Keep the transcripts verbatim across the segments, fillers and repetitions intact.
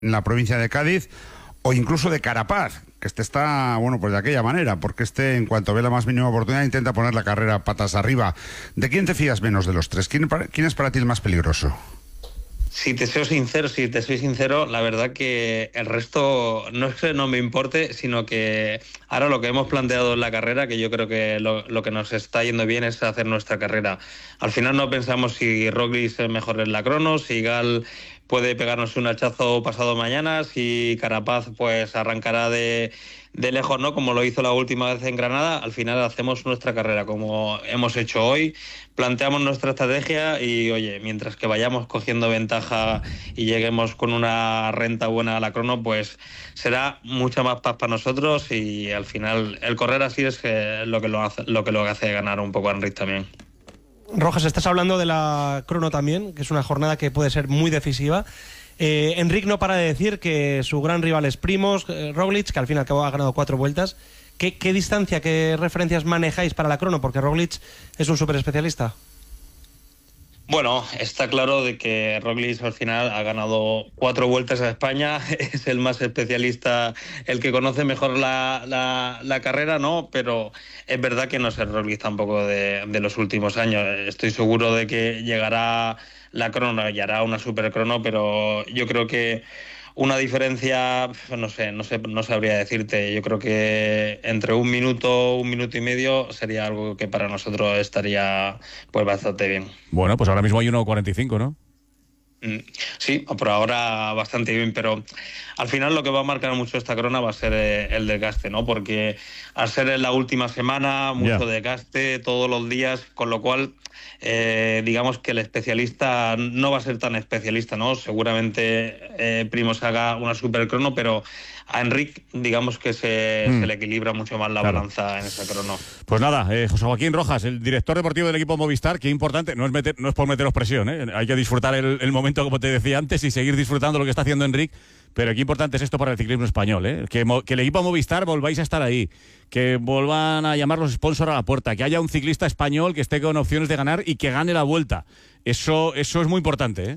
en la provincia de Cádiz, o incluso de Carapaz, que este está, bueno, pues de aquella manera, porque este, en cuanto ve la más mínima oportunidad, intenta poner la carrera patas arriba. ¿De quién te fías menos de los tres? ¿Quién, quién es para ti el más peligroso? Si te soy sincero, si te soy sincero, la verdad que el resto no es que no me importe, sino que ahora lo que hemos planteado en la carrera, que yo creo que lo, lo que nos está yendo bien es hacer nuestra carrera. Al final no pensamos si Roglic es mejor en la crono, si Gal puede pegarnos un hachazo pasado mañana, si Carapaz pues arrancará de, de lejos, ¿no? Como lo hizo la última vez en Granada. Al final hacemos nuestra carrera como hemos hecho hoy, planteamos nuestra estrategia y, oye, mientras que vayamos cogiendo ventaja y lleguemos con una renta buena a la crono, pues será mucha más paz para nosotros y al final el correr así es que lo que lo hace, lo que lo hace ganar un poco a Enric también. Rojas, estás hablando de la crono también, que es una jornada que puede ser muy decisiva. Eh, Enric no para de decir que su gran rival es Primož eh, Roglic, que al fin y al cabo ha ganado cuatro vueltas. ¿Qué, qué distancia, qué referencias manejáis para la crono? Porque Roglic es un súper especialista. Bueno, está claro de que Roglic al final ha ganado cuatro vueltas a España, es el más especialista, el que conoce mejor la, la, la carrera, ¿no? Pero es verdad que no es el Roglic tampoco de, de los últimos años. Estoy seguro de que llegará la crono y hará una super crono, pero yo creo que una diferencia, no sé, no sé, no sabría decirte. Yo creo que entre un minuto, un minuto y medio sería algo que para nosotros estaría pues bastante bien. Bueno, pues ahora mismo hay uno cuarenta y cinco, ¿no? Sí, por ahora bastante bien, pero al final lo que va a marcar mucho esta crona va a ser el desgaste, ¿no? Porque al ser en la última semana, mucho yeah. desgaste todos los días, con lo cual eh, digamos que el especialista no va a ser tan especialista, ¿no? Seguramente eh, Primož haga una super crono, pero a Enric digamos que se, mm. se le equilibra mucho más la claro. balanza en esa crono. Pues nada, eh, José Joaquín Rojas, el director deportivo del equipo Movistar, qué importante, no es, meter, no es por meteros presión, ¿eh? Hay que disfrutar el, el momento, como te decía antes, y seguir disfrutando lo que está haciendo Enric, pero qué importante es esto para el ciclismo español, ¿eh? Que, que el equipo Movistar volváis a estar ahí, que vuelvan a llamar los sponsors a la puerta, que haya un ciclista español que esté con opciones de ganar y que gane la Vuelta. Eso, eso es muy importante, ¿eh?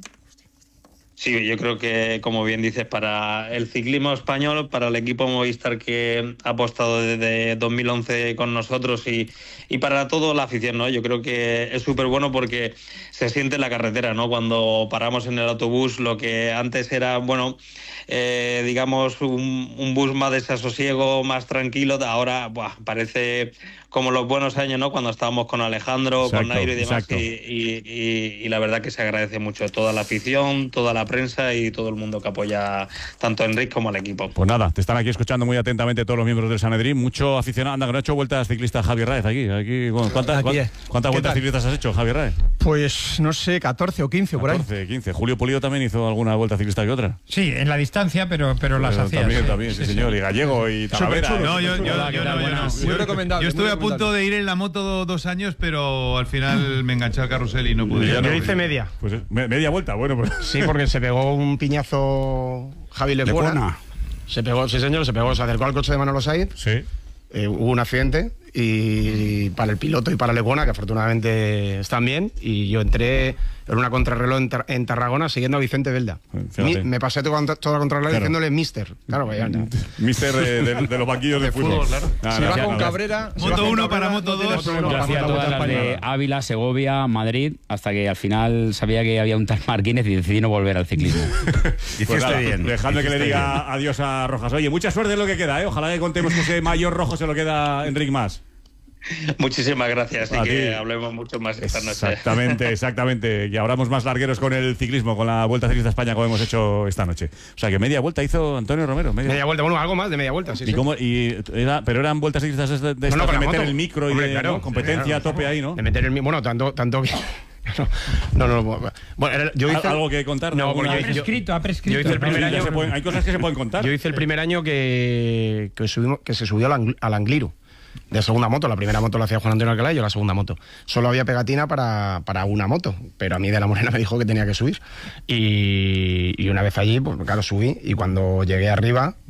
Sí, yo creo que, como bien dices, para el ciclismo español, para el equipo Movistar que ha apostado desde dos mil once con nosotros y, y para toda la afición, ¿no? Yo creo que es súper bueno porque se siente en la carretera, ¿no? Cuando paramos en el autobús, lo que antes era, bueno, eh, digamos, un, un bus más desasosiego, más tranquilo, ahora buah, parece como los buenos años, ¿no? Cuando estábamos con Alejandro, exacto, con Nairo y demás, y, y, y, y la verdad que se agradece mucho toda la afición, toda la prensa y todo el mundo que apoya tanto a Enric como al equipo. Pues nada, te están aquí escuchando muy atentamente todos los miembros del Sanedrín, mucho aficionado. Anda, que no ha hecho vueltas ciclistas Javi Raez aquí. aquí bueno, ¿Cuántas, aquí ¿cuántas, ¿cuántas vueltas tal? ciclistas has hecho, Javi Raez? Pues no sé, catorce o quince por ahí. catorce, quince. Julio Pulido también hizo alguna vuelta ciclista que otra. Sí, en la distancia, pero, pero, pero las hacía. También, sí, también, sí, sí señor. Sí. Y Gallego y Talavera. No, yo, yo, yo, yo, no, yo, no. Muy recomendable. Yo estuve muy a punto de ir en la moto dos años, pero al final me enganché al carrusel y no pude. Yo, yo no, hice media. Pues media vuelta, bueno. Pues. Sí, porque se pegó un piñazo Javi Lecuona. Lecuona. Se pegó, sí señor, se pegó, se acercó al coche de Manolo Saiz. Sí. Eh, hubo un accidente y para el piloto y para Lecuona, que afortunadamente están bien, y yo entré en una contrarreloj en, Tar en Tarragona siguiendo a Vicente Belda. Mi, me pasé toda la contrarreloj claro. diciéndole mister. Claro, vaya. No. Mister de, de, de los banquillos de, de fútbol. fútbol claro. ah, si no, va no, con no, Cabrera. Moto uno para Moto dos. Yo hacía todas las de Ávila, Segovia, Madrid, hasta que al final sabía que había un tal Marquínez y decidí no volver al ciclismo. Hiciste pues nada, bien. Dejadme que le diga adiós a Rojas. Oye, mucha suerte en lo que queda, ¿eh? Ojalá que contemos que ese mayor rojo se lo queda Enric Mas. Muchísimas gracias y a que ti. hablemos mucho más esta noche. Exactamente, exactamente. Y abramos más largueros con el ciclismo, con la Vuelta Ciclista a España como hemos hecho esta noche. O sea que media vuelta hizo Antonio Romero. Media, media vuelta, bueno, algo más de media vuelta, sí. ¿Y sí. Cómo, y era, pero eran vueltas ciclistas de, de, no, no, de meter moto. el micro Hombre, y de claro, ¿no? competencia claro, a tope ahí, ¿no? De meter el micro, bueno, tanto, tanto bien. No, no, no. Bueno, yo hice algo que contar. No, porque ha prescrito, ha prescrito. Yo hice el primer no, año. Pueden, hay cosas que se pueden contar. Yo hice el primer año que que, subimos, que se subió al, al Angliru. De segunda moto, la primera moto la hacía Juan Antonio Alcalá y yo la segunda moto. Solo había pegatina para, para una moto, pero a mí de la Morena me dijo que tenía que subir. Y, y una vez allí, pues claro, subí y cuando llegué arriba,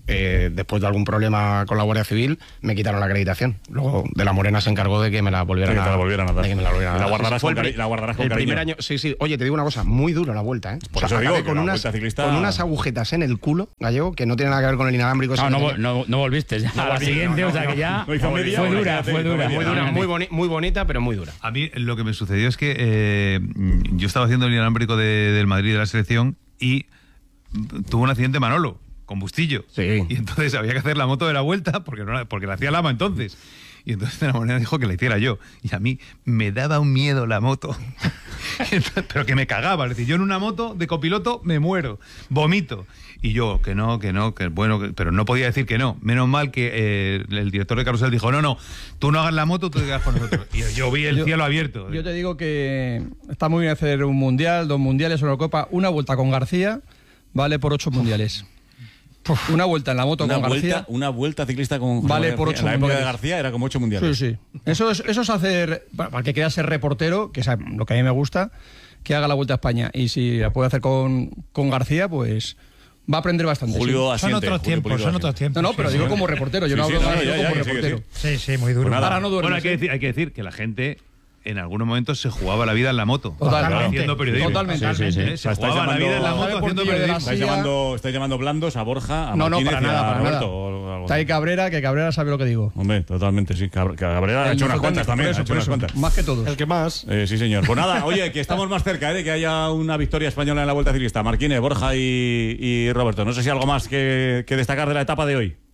eh, después de algún problema con la Guardia Civil, me quitaron la acreditación. Luego de la Morena se encargó de que me la volvieran, Sí, que te la a, volvieran a dar. de que me la volvieran a Y la dar. guardarás Fue con el cari- la guardarás con el cariño. primer año, sí, sí. Oye, te digo una cosa, muy dura la vuelta, ¿eh? Por eso digo acabé que con la unas, Vuelta Ciclista- con unas agujetas en el culo, Gallego, que no tiene nada que ver con el inalámbrico. No, ese no, que vol- tenía. no, no volviste ya. A la volví, siguiente, no, o sea no, que ya. no hizo media, Fue no, dura, fíjate, fue hizo dura. media. Muy dura, muy, boni- muy bonita, pero muy dura. A mí lo que me sucedió es que eh, yo estaba haciendo el inalámbrico de, del Madrid de la selección y tuvo un accidente Manolo, con Bustillo. Sí. Y entonces había que hacer la moto de la vuelta porque, no, la- porque la hacía Lama entonces. Y entonces de la manera dijo que la hiciera yo. Y a mí me daba un miedo la moto. Entonces, pero que me cagaba. Es decir, yo en una moto de copiloto me muero, vomito. Y yo, que no, que no, que bueno, que, pero no podía decir que no. Menos mal que eh, el director de Carrusel dijo, no, no, tú no hagas la moto, tú te quedas con nosotros. Y yo vi el Yo- cielo abierto. Yo te digo que está muy bien hacer un mundial, dos mundiales, una copa, una vuelta con García vale por ocho mundiales. Una vuelta en la moto Una con vuelta, García. una vuelta ciclista con José Vale María por García. ocho En la época de mundiales. García era como ocho Sí, mundiales. sí. Eso es, eso es hacer, para para el que quiera ser reportero, que es lo que a mí me gusta, que haga la Vuelta a España. Y si la puede hacer con, con García, pues va a aprender bastante. Julio sí. asiente. Son otros Julio tiempos, Pulido son asiente. otros tiempos. No, no, pero sí, digo sí. como reportero, yo Sí, no sí, hablo no, de ya, como ya, que sí, que reportero. Sí, sí, muy duro. Pues nada. Ahora no duermes, Bueno, hay que, ¿eh? decir, hay que decir que la gente en algunos momentos se jugaba la vida en la moto. Totalmente. Haciendo periodismo. Totalmente. Sí, sí, sí. ¿Eh? O Se sea, estáis jugaba la llamando- vida en la moto Sabe por haciendo qué yo de la- periodismo. ¿Estáis García- llamando, estáis llamando blandos a Borja, a No, no, Martínez para y a nada, para Roberto? nada. o algo Está ahí así? Cabrera, que Cabrera sabe lo que digo. Hombre, totalmente, sí. Cab- Cabrera ha El hecho unas nosotros- cuantas también. por eso, ha hecho por unas eso. cuantas. Más que todos. El que más. Eh, sí, señor. Pues nada, oye, que estamos más cerca ¿eh? de que haya una victoria española en la Vuelta Ciclista. Marquínez, Borja y, y Roberto. No sé si algo más que, que destacar de la etapa de hoy.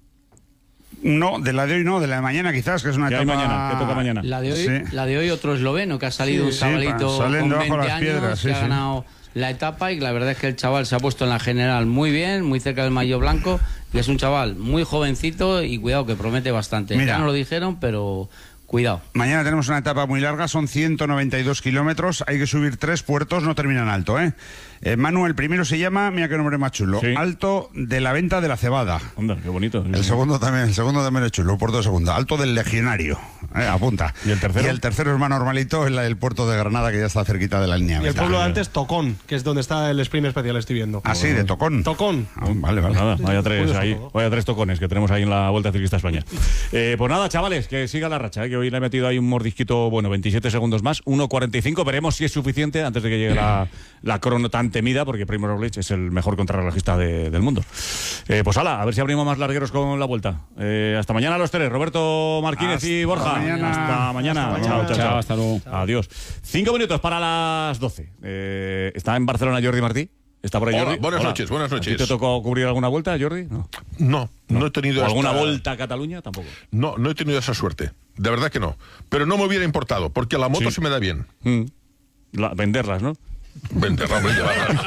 No, de la de hoy no, de la de mañana quizás, que es una ¿Qué hay etapa... mañana? ¿Qué toca mañana? La de hoy, Sí. la de hoy otro esloveno que ha salido un sí, chavalito pa- salen con debajo veinte las años piedras, sí, que ha sí. ganado la etapa y la verdad es que el chaval se ha puesto en la general muy bien, muy cerca del maillot blanco y es un chaval muy jovencito y cuidado que promete bastante. Mira. Ya no lo dijeron, pero cuidado. Mañana tenemos una etapa muy larga, son ciento noventa y dos kilómetros, hay que subir tres puertos, no terminan alto, ¿eh? Eh, Manu, el primero se llama, mira qué nombre más chulo, Sí. Alto de la Venta de la Cebada. Onda, qué bonito. El segundo también, el segundo también es chulo, puerto de segundo, Alto del Legionario, eh, apunta. ¿Y el tercero? Y el tercero es más normalito, el, el puerto de Granada, que ya está cerquita de la línea. Y el pueblo de antes, Tocón, que es donde está el sprint especial, estoy viendo. Ah, sí, de Tocón. Tocón. Ah, vale, vale. Pues nada, vaya tres Curioso ahí, todo. vaya tres tocones que tenemos ahí en la Vuelta Ciclista España. Eh, pues nada, chavales, que siga la racha, ¿eh? Que hoy le he metido ahí un mordisquito, bueno, veintisiete segundos más, uno cuarenta y cinco, veremos si es suficiente antes de que llegue la, la crono tan temida, porque Primo Roglic es el mejor contrarrelojista de- del mundo. Eh, pues hala, a ver si abrimos más largueros con la Vuelta. Eh, hasta mañana los tres, Roberto Martínez y Hasta Borja. mañana. Hasta mañana. Hasta Chao, mañana. chao, Chao, chao. hasta luego. Adiós. Cinco minutos para las doce. Eh, ¿Está en Barcelona Jordi Martí? ¿Está por ahí Hola, Jordi? buenas noches, buenas ¿A noches. ti te tocó cubrir alguna vuelta, Jordi? No. No, no he tenido ¿O alguna esta- vuelta a Cataluña? Tampoco. No, no he tenido esa suerte. De verdad que no. Pero no me hubiera importado, porque la moto Sí. se me da bien. Mm. La- venderlas, ¿no? Venderla, hombre, llevarla.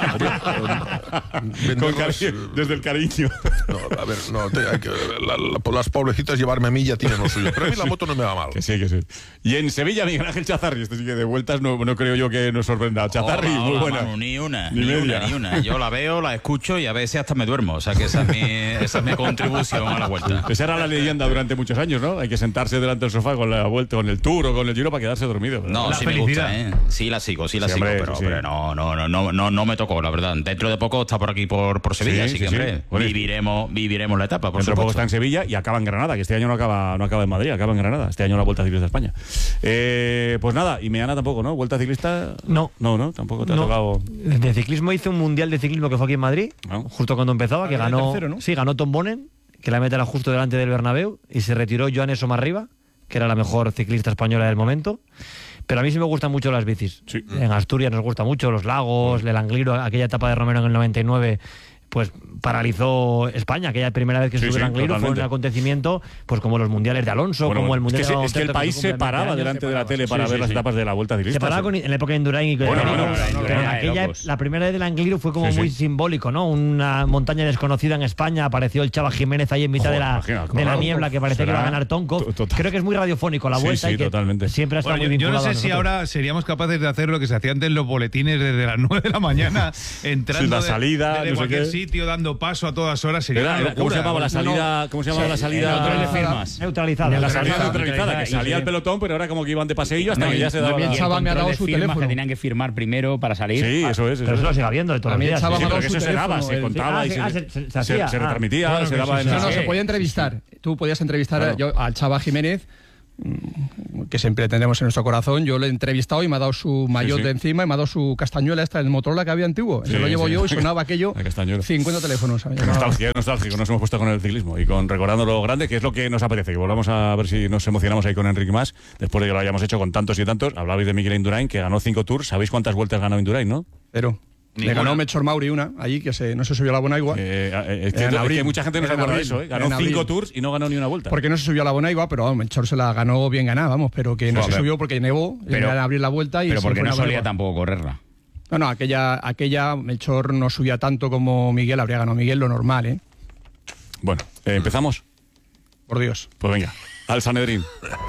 Con Venderlas, cariño, desde el cariño. No, a ver, no, te- hay que, la- la- las pobrecitas llevarme a mí ya tienen lo suyo. Pero a mí la moto no me va mal. Que sí, que sí. Y en Sevilla, Miguel Ángel Chazarri. Este sí que de vueltas no, no creo yo que nos sorprenda. Chazarri, Hola, muy hola, buena. Manu, ni una, Ni ni, media. una, ni una. Yo la veo, la escucho y a veces hasta me duermo. O sea que esa es mi, esa es mi contribución a la vuelta. Esa era la leyenda durante muchos años, ¿no? Hay que sentarse delante del sofá con la vuelta, con el Tour o con el Giro para quedarse dormido. No, La sí me felicidad. gusta, ¿eh? Sí la sigo, sí la Sí, sigo, hombre, pero, sí, sí. pero no, no, no, no, no, no me tocó, la verdad. Dentro de poco está por aquí por, por Sevilla, Sí, así sí, que, sí. hombre, Bueno, y- viviremos, viviremos la etapa, por Dentro de poco supuesto. está en Sevilla y acaba en Granada, que este año no acaba, no acaba en Madrid, acaba en Granada. Este año la Vuelta Ciclista de España. Eh, pues nada, y Meana tampoco, ¿no? ¿Vuelta Ciclista? No. No, no, tampoco te ha No. tocado. De ciclismo hice un mundial de ciclismo que fue aquí en Madrid, No. justo cuando empezaba, que Ah, ganó, tercero, ¿no? sí, ganó Tom Bonen, que la meta era justo delante del Bernabéu, y se retiró Joanes Somarriba, que era la mejor ciclista española del momento. Pero a mí sí me gustan mucho las bicis. Sí. En Asturias nos gusta mucho los lagos, el Angliru, aquella etapa de Romero en el noventa y nueve, pues paralizó España, aquella primera vez que Sí, subió el sí, Angliru, fue totalmente. un acontecimiento, pues como los mundiales de Alonso, Bueno, como el es mundial que, se- de es que el Bautista, país que se cumple paraba veinte años, delante de la tele sí, para sí, ver las sí. etapas de la Vuelta Ciclista. Se paraba sí. con, en la época de Indurain y Bueno, Pero bueno, pero Indurain, aquella, locos. la primera vez del Angliru fue como Sí, sí. muy simbólico, ¿no? Una montaña desconocida en España, apareció el Chava Jiménez ahí en mitad Joder, de, la, imagina, de la claro. niebla que parecía que Será iba a ganar Tonkov. to- total. Creo que es muy radiofónico la Sí, vuelta sí, y que totalmente. siempre ha estado Bueno, muy yo, yo no vinculado sé a si nosotros. ahora seríamos capaces de hacer lo que se hacía antes en los boletines desde las nueve de la mañana, entrando Sí, la de- salida, desde no sé cualquier qué. sitio, dando paso a todas horas, sería Era- una era- locura. ¿Cómo se llamaba la salida? ¿Cómo se llamaba la salida? Neutralizada. La salida neutralizada, que salía el pelotón, pero era como que iban de paseillo hasta No, que y- ya se no, daba y la... el Chava me ha control dado de su firmas teléfono. que tenían que firmar primero para salir. Sí, eso es. Pero eso lo sigue habiendo de todos A los mí el días. Chava Sí, me ha pero dado que su eso se graba, teléfono, se el- contaba Ah, y se- se, ah, se- se- se se- hacía. se Ah. retransmitía, Claro se que daba sí, en... No, no, Sí. se podía entrevistar. Tú podías entrevistar Claro. yo, al Chava Jiménez, mm, que siempre tendremos en nuestro corazón. Yo le he entrevistado y me ha dado su maillot sí. de encima y me ha dado su castañuela esta, el Motorola que había antiguo. Sí, Se lo llevo sí. yo y sonaba aquello La castañuela. cincuenta teléfonos. había. Nostalgia, nostálgico, nos hemos puesto con el ciclismo y con recordando lo grande, que es lo que nos apetece, que volvamos a ver si nos emocionamos ahí con Enric Mas, después de que lo hayamos hecho con tantos y tantos. Hablabais de Miguel Indurain, que ganó cinco tours. ¿Sabéis cuántas vueltas ganó Indurain, no? Pero le Ninguna. ganó Melchor Mauri una, allí que se, no se subió a la Bonaigua. Eh, eh, es, que, En es abril. que mucha gente no se En acuerda de abril. eso, ¿eh? Ganó En cinco abril. tours y no ganó ni una vuelta. Porque no se subió a la Bonaigua, pero vamos, Melchor se la ganó bien ganada, vamos, pero que no Joder. se subió porque nevó, Pero- era abrir la vuelta y Pero se porque fue no a la solía Bonaigua. tampoco correrla. No, no, aquella, aquella Melchor no subía tanto como Miguel, habría ganado Miguel lo normal, ¿eh? Bueno, eh, ¿empezamos? Por Dios. Pues venga, al Sanedrín.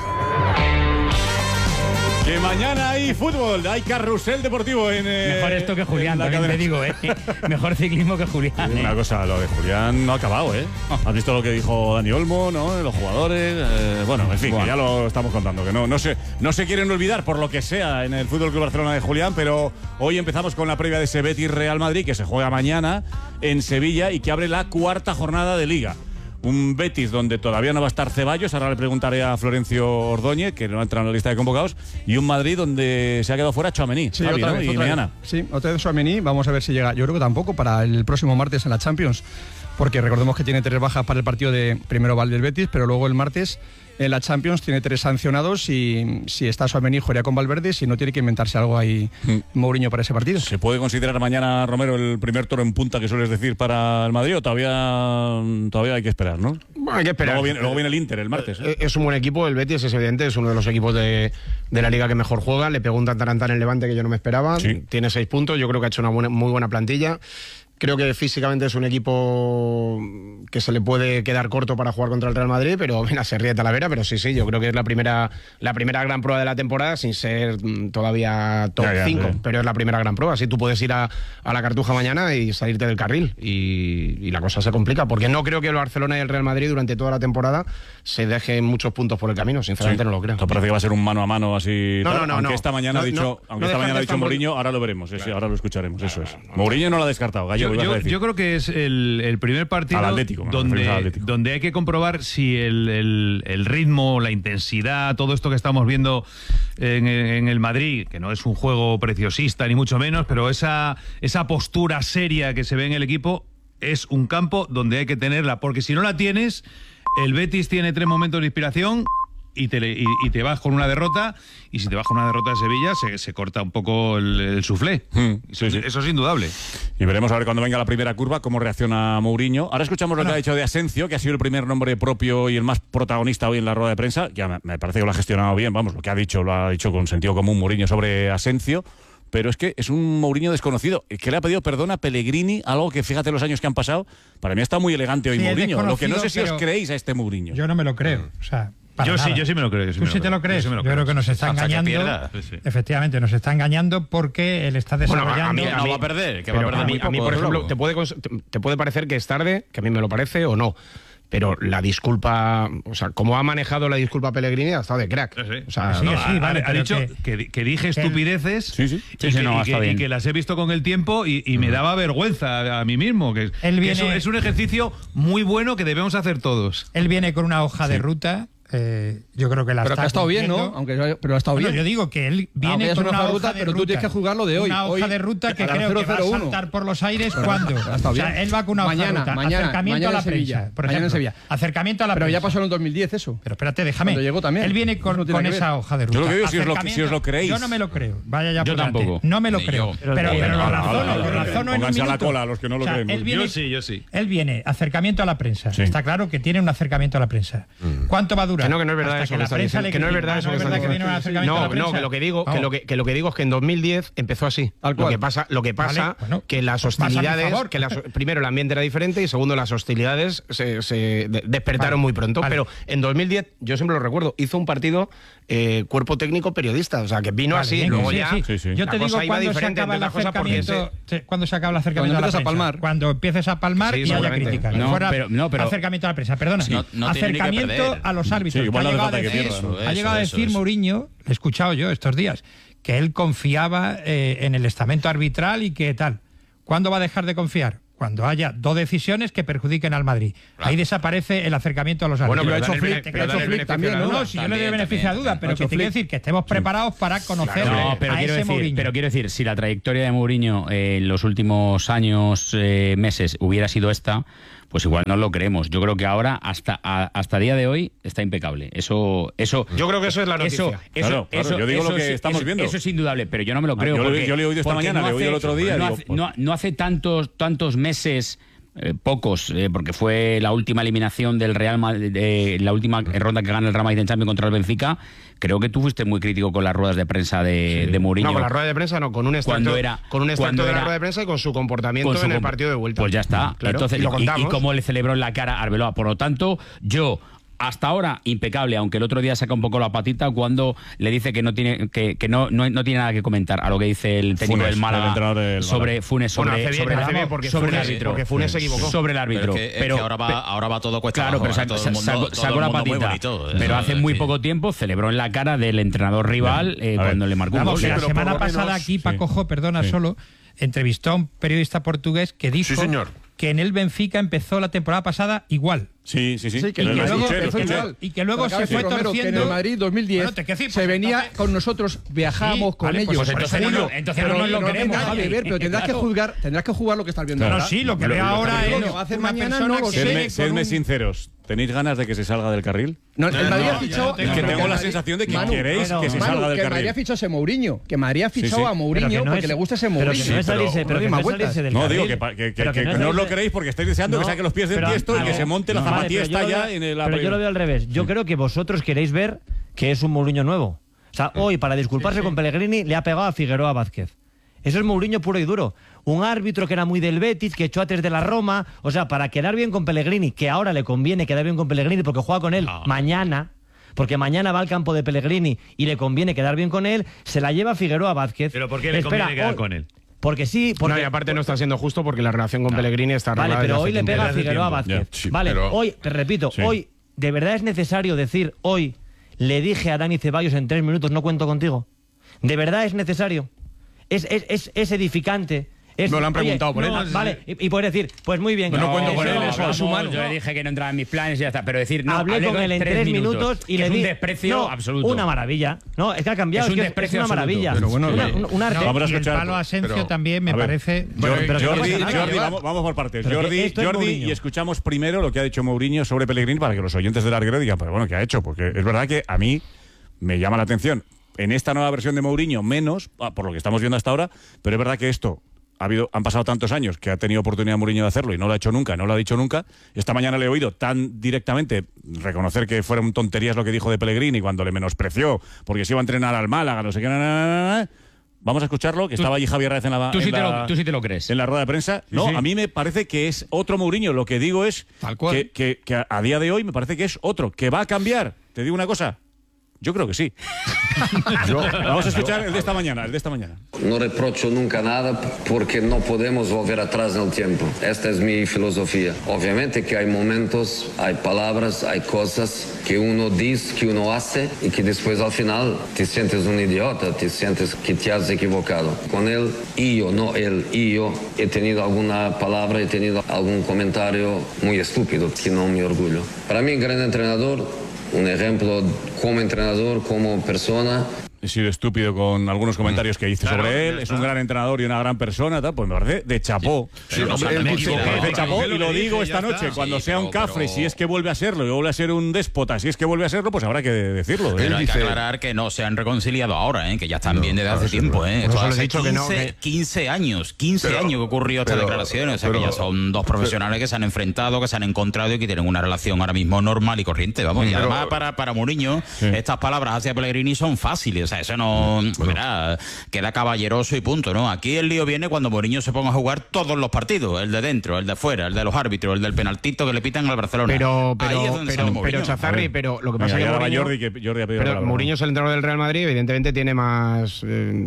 Que mañana hay fútbol, hay carrusel deportivo en. eh, Mejor esto que Julián, en la también te cadena. digo, ¿eh? Mejor ciclismo que Julián. ¿eh? Una cosa, lo de Julián no ha acabado, ¿eh? ¿Has visto lo que dijo Dani Olmo, no? Los jugadores. eh, bueno, en fin, que Buah. ya lo estamos contando. Que no, no, se, no se quieren olvidar por lo que sea en el Fútbol Club Barcelona de Julián, pero hoy empezamos con la previa de ese Betis Real Madrid, que se juega mañana en Sevilla y que abre la cuarta jornada de Liga. Un Betis donde todavía no va a estar Ceballos, ahora le preguntaré a Florencio Ordóñez, que no entra en la lista de convocados, y un Madrid donde se ha quedado fuera Tchouaméni, Sí, Javi, otra ¿no? vez, y otra mañana. vez. Sí, otra vez Tchouaméni, vamos a ver si llega. Yo creo que tampoco para el próximo martes en la Champions, porque recordemos que tiene tres bajas para el partido de primero Val del Betis, pero luego el martes en la Champions tiene tres sancionados y si está Tchouaméni jugaría con Valverde, si no tiene que inventarse algo ahí Mm. Mourinho para ese partido. ¿Se puede considerar mañana, Romero, el primer toro en punta que sueles decir para el Madrid o todavía, todavía hay que esperar, ¿no? Bueno, hay que esperar. Luego viene, luego viene el Inter el martes. ¿eh? Eh, Es un buen equipo, el Betis es evidente, es uno de los equipos de, de la liga que mejor juega. Le pegó un tantarantán en el Levante que yo no me esperaba. Sí. Tiene seis puntos, yo creo que ha hecho una buena- muy buena plantilla. Creo que físicamente es un equipo que se le puede quedar corto para jugar contra el Real Madrid, pero venga, se ríe Talavera, pero sí, sí, yo creo que es la primera, la primera gran prueba de la temporada sin ser mm, todavía top Ya, ya, cinco, ya. pero es la primera gran prueba. Así tú puedes ir a, a la Cartuja mañana y salirte del carril y, y la cosa se complica, porque no creo que el Barcelona y el Real Madrid durante toda la temporada se dejen muchos puntos por el camino, sinceramente Sí. no lo creo. Esto parece que va a ser un mano a mano así. No, tal, no, no, aunque no. esta mañana ha No, dicho, no, aunque no esta dejan mañana ha de dicho estar Mourinho, ahora lo veremos, sí, sí, ahora lo escucharemos, eso es. Mourinho no lo ha descartado, Gallego, Yo, ibas a yo- decir. yo creo que es el, el primer partido Al Atlético, me referimos al donde, Atlético. donde hay que comprobar si el, el- el ritmo, la intensidad, todo esto que estamos viendo en, en el Madrid, que no es un juego preciosista ni mucho menos, pero esa, esa postura seria que se ve en el equipo es un campo donde hay que tenerla, porque si no la tienes, el Betis tiene tres momentos de inspiración y te, le- y, y te vas con una derrota, y si te vas con una derrota de Sevilla se, se corta un poco el, el suflé. Hmm, sí, sí. Eso es indudable. Y veremos a ver cuando venga la primera curva cómo reacciona Mourinho. Ahora escuchamos lo que ha dicho de Asencio, que ha sido el primer nombre propio y el más protagonista hoy en la rueda de prensa. Ya me, me parece que lo ha gestionado bien, vamos, lo que ha dicho lo ha dicho con sentido común Mourinho sobre Asencio. Pero es que es un Mourinho desconocido, que le ha pedido perdón a Pellegrini, algo que fíjate los años que han pasado. Para mí está muy elegante hoy Sí, es Mourinho. Lo que no sé si desconocido, os pero creéis a este Mourinho. Yo no me lo creo. O sea, para Yo sí, nada. yo sí me lo creo. yo sí ¿Tú me sí te lo crees? sí me Yo creo que nos está Hasta que engañando. pierda, sí, sí. Efectivamente, nos está engañando porque él está Bueno, desarrollando. a mí- No va a perder, que va a Pero perder a mí, muy a mí, poco, por desde ejemplo, luego. te puede, cons- te, te puede parecer que es tarde, que a mí me lo parece o no. Pero la disculpa, o sea, como ha manejado la disculpa Pellegrini, ha estado de crack. O sea, Sí, no, sí, ha, vale, ha pero dicho que- que, que, que dije que- estupideces Sí, sí. y, Sí, sí, que, no, y está que- y bien. que las he visto con el tiempo y, y me daba vergüenza a, a mí mismo. Que, Él que es, un, viene- es un ejercicio muy bueno que debemos hacer todos. Él viene con una hoja de ruta. eh, yo creo que la Pero está que ha estado bien, ¿no? cumpliendo. Aunque, pero ha estado Bueno, bien. yo digo que él Aunque viene es con una una hoja de hoja ruta, de pero tú ruta. tienes que jugarlo de hoy. Una hoja Hoy, de ruta que a las creo que va a cero cero uno. saltar por los aires Pero cuando. ha estado O sea, bien. él va con una hoja Mañana, de ruta. mañana, acercamiento mañana a la en Sevilla. prensa. Por Mañana en ejemplo, Sevilla. Acercamiento a la Pero prensa. ya pasó en el dos mil diez eso. Pero espérate, déjame. Cuando llegó también. Él viene con, No tiene con que ver. esa hoja de ruta. Yo lo que digo, si os lo- Acercamiento- si os lo creéis. Yo no me lo creo. Vaya ya Yo por delante. tampoco. No me lo Ni creo. yo. Pero, Pero pero no, lo no, razono, no, no, lo no, razono en un pónganse a la minuto. cola a los que no lo O sea, creemos. él viene- Yo sí, yo sí. Él viene, acercamiento a la prensa. Sí. Está claro que tiene un acercamiento a la prensa. ¿Cuánto va a durar? Que no, que no es verdad Hasta eso que que la estás prensa diciendo. le Que no es critica. verdad eso No que es estás verdad que diciendo. viene un acercamiento a la No, no, prensa. que lo que digo, que Vamos. lo que, que lo que digo es que en dos mil diez empezó así. Lo cual. que pasa, lo que pasa, Vale, bueno, que las pues más a mi hostilidades, favor. que las, primero el ambiente era diferente y segundo las hostilidades se, se de- despertaron Vale, muy pronto. vale. Pero en dos mil diez, yo siempre lo recuerdo, hizo un partido eh, cuerpo técnico periodista, o sea que vino Vale, así, bien, luego sí, ya sí. Sí, sí. Yo la te digo cosa iba cuando se diferente, acaba el entre otras cosas, porque acercamiento, se- cuando se acaba el acercamiento Cuando a la empiezas a prensa. palmar. Cuando empieces a palmar Sí, y haya seguramente. críticas. No, Fuera pero- no, pero- acercamiento a la prensa. Perdona. No- no tiene ni que acercamiento perder. a los árbitros. Sí, igual que no ha hace llegado a falta que decir, pierda. Eso, ha llegado a eso, decir eso. Mourinho, he escuchado yo estos días, que él confiaba eh, en el estamento arbitral y que tal. ¿Cuándo va a dejar de confiar? Cuando haya dos decisiones que perjudiquen al Madrid. Ahí desaparece el acercamiento a los Bueno, árbitros. pero ha hecho Te- Flick- te- pero te- da el te- beneficio también, de la no, duda. no, si yo le También, doy beneficio de la duda, también. pero Ha que hecho te quiero Flick. decir que estemos preparados para conocer No, pero a quiero, ese decir, Mourinho. pero quiero decir, si la trayectoria de Mourinho eh, en los últimos años, eh, meses, hubiera sido esta, pues igual no lo creemos. Yo creo que ahora, hasta a, hasta día de hoy, está impecable. Eso, eso. Yo creo que eso es la noticia. Eso, eso, Claro, claro, eso- yo digo eso lo que es- estamos eso- viendo. Eso es indudable, pero yo no me lo Ah, creo. yo lo- porque- yo lo he oído esta porque mañana, no lo he oído el hace- otro día, No, digo, hace, pues- no- no hace tantos, tantos meses. Eh, pocos, eh, porque fue la última eliminación del Real Madrid, eh, la última ronda que gana el Real Madrid en Champions contra el Benfica. Creo que tú fuiste muy crítico con las ruedas de prensa de, de Mourinho. No, con la rueda de prensa no, con un extracto, Cuando era- con un extracto cuando de la era- rueda de prensa y con su comportamiento con su en el comp- partido de vuelta. Pues ya está. Claro, Entonces, y lo y, contamos. y cómo le celebró en la cara a Arbeloa. Por lo tanto, yo hasta ahora impecable, aunque el otro día saca un poco la patita cuando le dice que no tiene que, que no, no, no tiene nada que comentar a lo que dice el técnico Funes, del Málaga el entrenador del sobre Málaga. Funes, sobre, Bueno, hace bien, sobre, hace bien, vamos, porque sobre Funes- el árbitro. porque Funes se equivocó. Sobre el árbitro. Pero, es que, es pero que ahora, va, ahora va todo cuesta Claro, abajo, pero ¿eh? sac- todo el mundo, sacó, todo sacó el la mundo muy patita. bonito, pero eso, hace muy sí. poco tiempo celebró en la cara del entrenador rival eh, A ver. cuando le marcó un Vamos, gol. que la pero semana por lo pasada menos- aquí Paco sí. Jo, perdona Sí. solo, entrevistó a un periodista portugués que dijo Sí, señor. que en el Benfica empezó la temporada pasada igual. Sí, sí, sí. Sí, que Lo- y lo que luego escuché, lo empezó escuché. igual. Y que luego Pero acaba se de decir fue Romero que torciendo. en el Madrid dos mil diez Bueno, te quiero decir, se pues venía entonces- con nosotros, viajábamos Sí, con vale, ellos. pues entonces no, Julio, entonces pero no nos lo no queremos, tengas Javi. que ver, pero tendrás que Claro. juzgar, tendrás que jugar lo que estás viendo No, ahora. sí, lo que Lo- veo lo- ahora lo- es lo que va a hacer una mañana persona no lo que sé. viene Sedme, con sedme un- sinceros. ¿Tenéis ganas de que se salga del carril? No, el Madrid ha no, fichado. yo no tengo- Es que pero tengo el la Madrid- sensación de que Manu, queréis pero- que se Manu, salga del que el Madrid carril. ha fichado ese Mourinho. Que Madrid ha fichado sí. a Mourinho Pero que no porque es- le gusta ese pero Mourinho. que no es salirse, no pero doy que más no es vueltas. salirse del No, carril. digo que, pa- que- que- Pero que no es no os lo salirse- creéis porque estáis deseando que No, saque los pies del pero- tiesto y que no, se monte la no, vale, zapatilla pero yo está lo ya veo- en el Pero yo lo veo al revés. Yo creo que vosotros queréis ver que es un Mourinho nuevo. O sea, hoy, para disculparse con Pellegrini, le ha pegado a Figueroa Vázquez. Eso es Mourinho puro y duro. Un árbitro que era muy del Betis, que echó a tres de la Roma. O sea, para quedar bien con Pellegrini, que ahora le conviene quedar bien con Pellegrini porque juega con él mañana, porque mañana va al campo de Pellegrini y le conviene quedar bien con él, se la lleva Figueroa Vázquez. ¿Pero por qué le Espera, conviene quedar hoy- con él? Porque sí, porque... No, y aparte no está siendo justo porque la relación con Pellegrini está Vale, arreglada pero desde hoy hace le tiempo. pega a Desde hace Figueroa tiempo. Vázquez. Ya, sí, vale, pero- hoy, te repito, Sí. hoy de verdad es necesario decir, hoy le dije a Dani Ceballos en tres minutos, no cuento contigo. De verdad es necesario. Es, es, es, es edificante. Es, Me lo han oye, preguntado por no, él. Vale, y, y puedes decir, pues muy bien. No cuento con eso- él, eso vamos, es humano. Yo le dije que no entraba en mis planes y ya está. Pero decir, no, hablé con él en tres minutos, y que le es di un desprecio no, absoluto. Una maravilla. No, es que ha cambiado, Es es, un que es- desprecio es una absoluto. maravilla. Pero bueno, Una- eh, un, un arte. No, Vamos a y el escuchar, palo a Asensio pero- también me A ver, parece... Bueno, Jordi, pero que no Jordi, pasa nada. Jordi, vamos, vamos por partes. Pero que Jordi, esto es Jordi, Mourinho. y escuchamos primero lo que ha dicho Mourinho sobre Pellegrini para que los oyentes del Arguero digan, pero bueno, ¿qué ha hecho? Porque es verdad que a mí me llama la atención en esta nueva versión de Mourinho menos, ah, por lo que estamos viendo hasta ahora, pero es verdad que esto ha habido, han pasado tantos años que ha tenido oportunidad Mourinho de hacerlo y no lo ha hecho nunca, no lo ha dicho nunca. Esta mañana le he oído tan directamente reconocer que fueron tonterías lo que dijo de Pellegrini cuando le menospreció porque se iba a entrenar al Málaga, no sé qué. Na, na, na, na. Vamos a escucharlo, que estaba allí Javier Raez en la, Tú en sí, te la- lo, tú sí te lo crees. en la rueda de prensa. No, sí. a mí me parece que es otro Mourinho. Lo que digo es Tal cual. que, que- que a, a día de hoy me parece que es otro. ¿Que va a cambiar? Te digo una cosa. Yo creo que sí. Vamos a escuchar el de esta mañana, el de esta mañana. No reprocho nunca nada porque no podemos volver atrás en el tiempo. Esta es mi filosofía. Obviamente que hay momentos, hay palabras, hay cosas que uno dice, que uno hace y que después al final te sientes un idiota, te sientes que te has equivocado. Con él, y yo, no él, y yo, he tenido alguna palabra, he tenido algún comentario muy estúpido que no me orgullo. Para mí, gran entrenador, un ejemplo como entrenador, como persona. he sido estúpido con algunos comentarios que hice Claro, sobre él, ya es está. un gran entrenador y una gran persona, tal, pues me parece de chapó. Sí, Me hombre, él parece dice- de chapó, que y lo dije, digo ya esta está. noche, cuando Sí, sea un pero- cafre, pero- si es que vuelve a serlo y vuelve a ser un déspota, si es que vuelve a serlo, pues habrá que decirlo. ¿eh? Pero hay que dice- aclarar que no se han reconciliado ahora, ¿eh? Que ya están No, bien desde claro, hace sí, tiempo, pero- ¿eh? por Esto eso les he hace dicho que no, quince, que- quince años, quince Pero- años que ocurrió esta pero- declaración. O sea pero- que ya son dos profesionales que se han enfrentado, que se han encontrado y que tienen una relación ahora mismo normal y corriente, vamos. Y Pero- además para, para Mourinho, estas palabras hacia Pellegrini son fáciles. O sea, eso no, verá, queda caballeroso y punto, ¿no? Aquí el lío viene cuando Mourinho se ponga a jugar todos los partidos, el de dentro, el de fuera, el de los árbitros, el del penaltito que le pitan al Barcelona. Pero, Ahí es pero, donde pero, sale Mourinho. pero Chazarri, pero lo que Venga, pasa y es que ahora va Mourinho, Jordi, que Jordi ha pedido pero la palabra. Mourinho es el entrenador del Real Madrid, evidentemente tiene más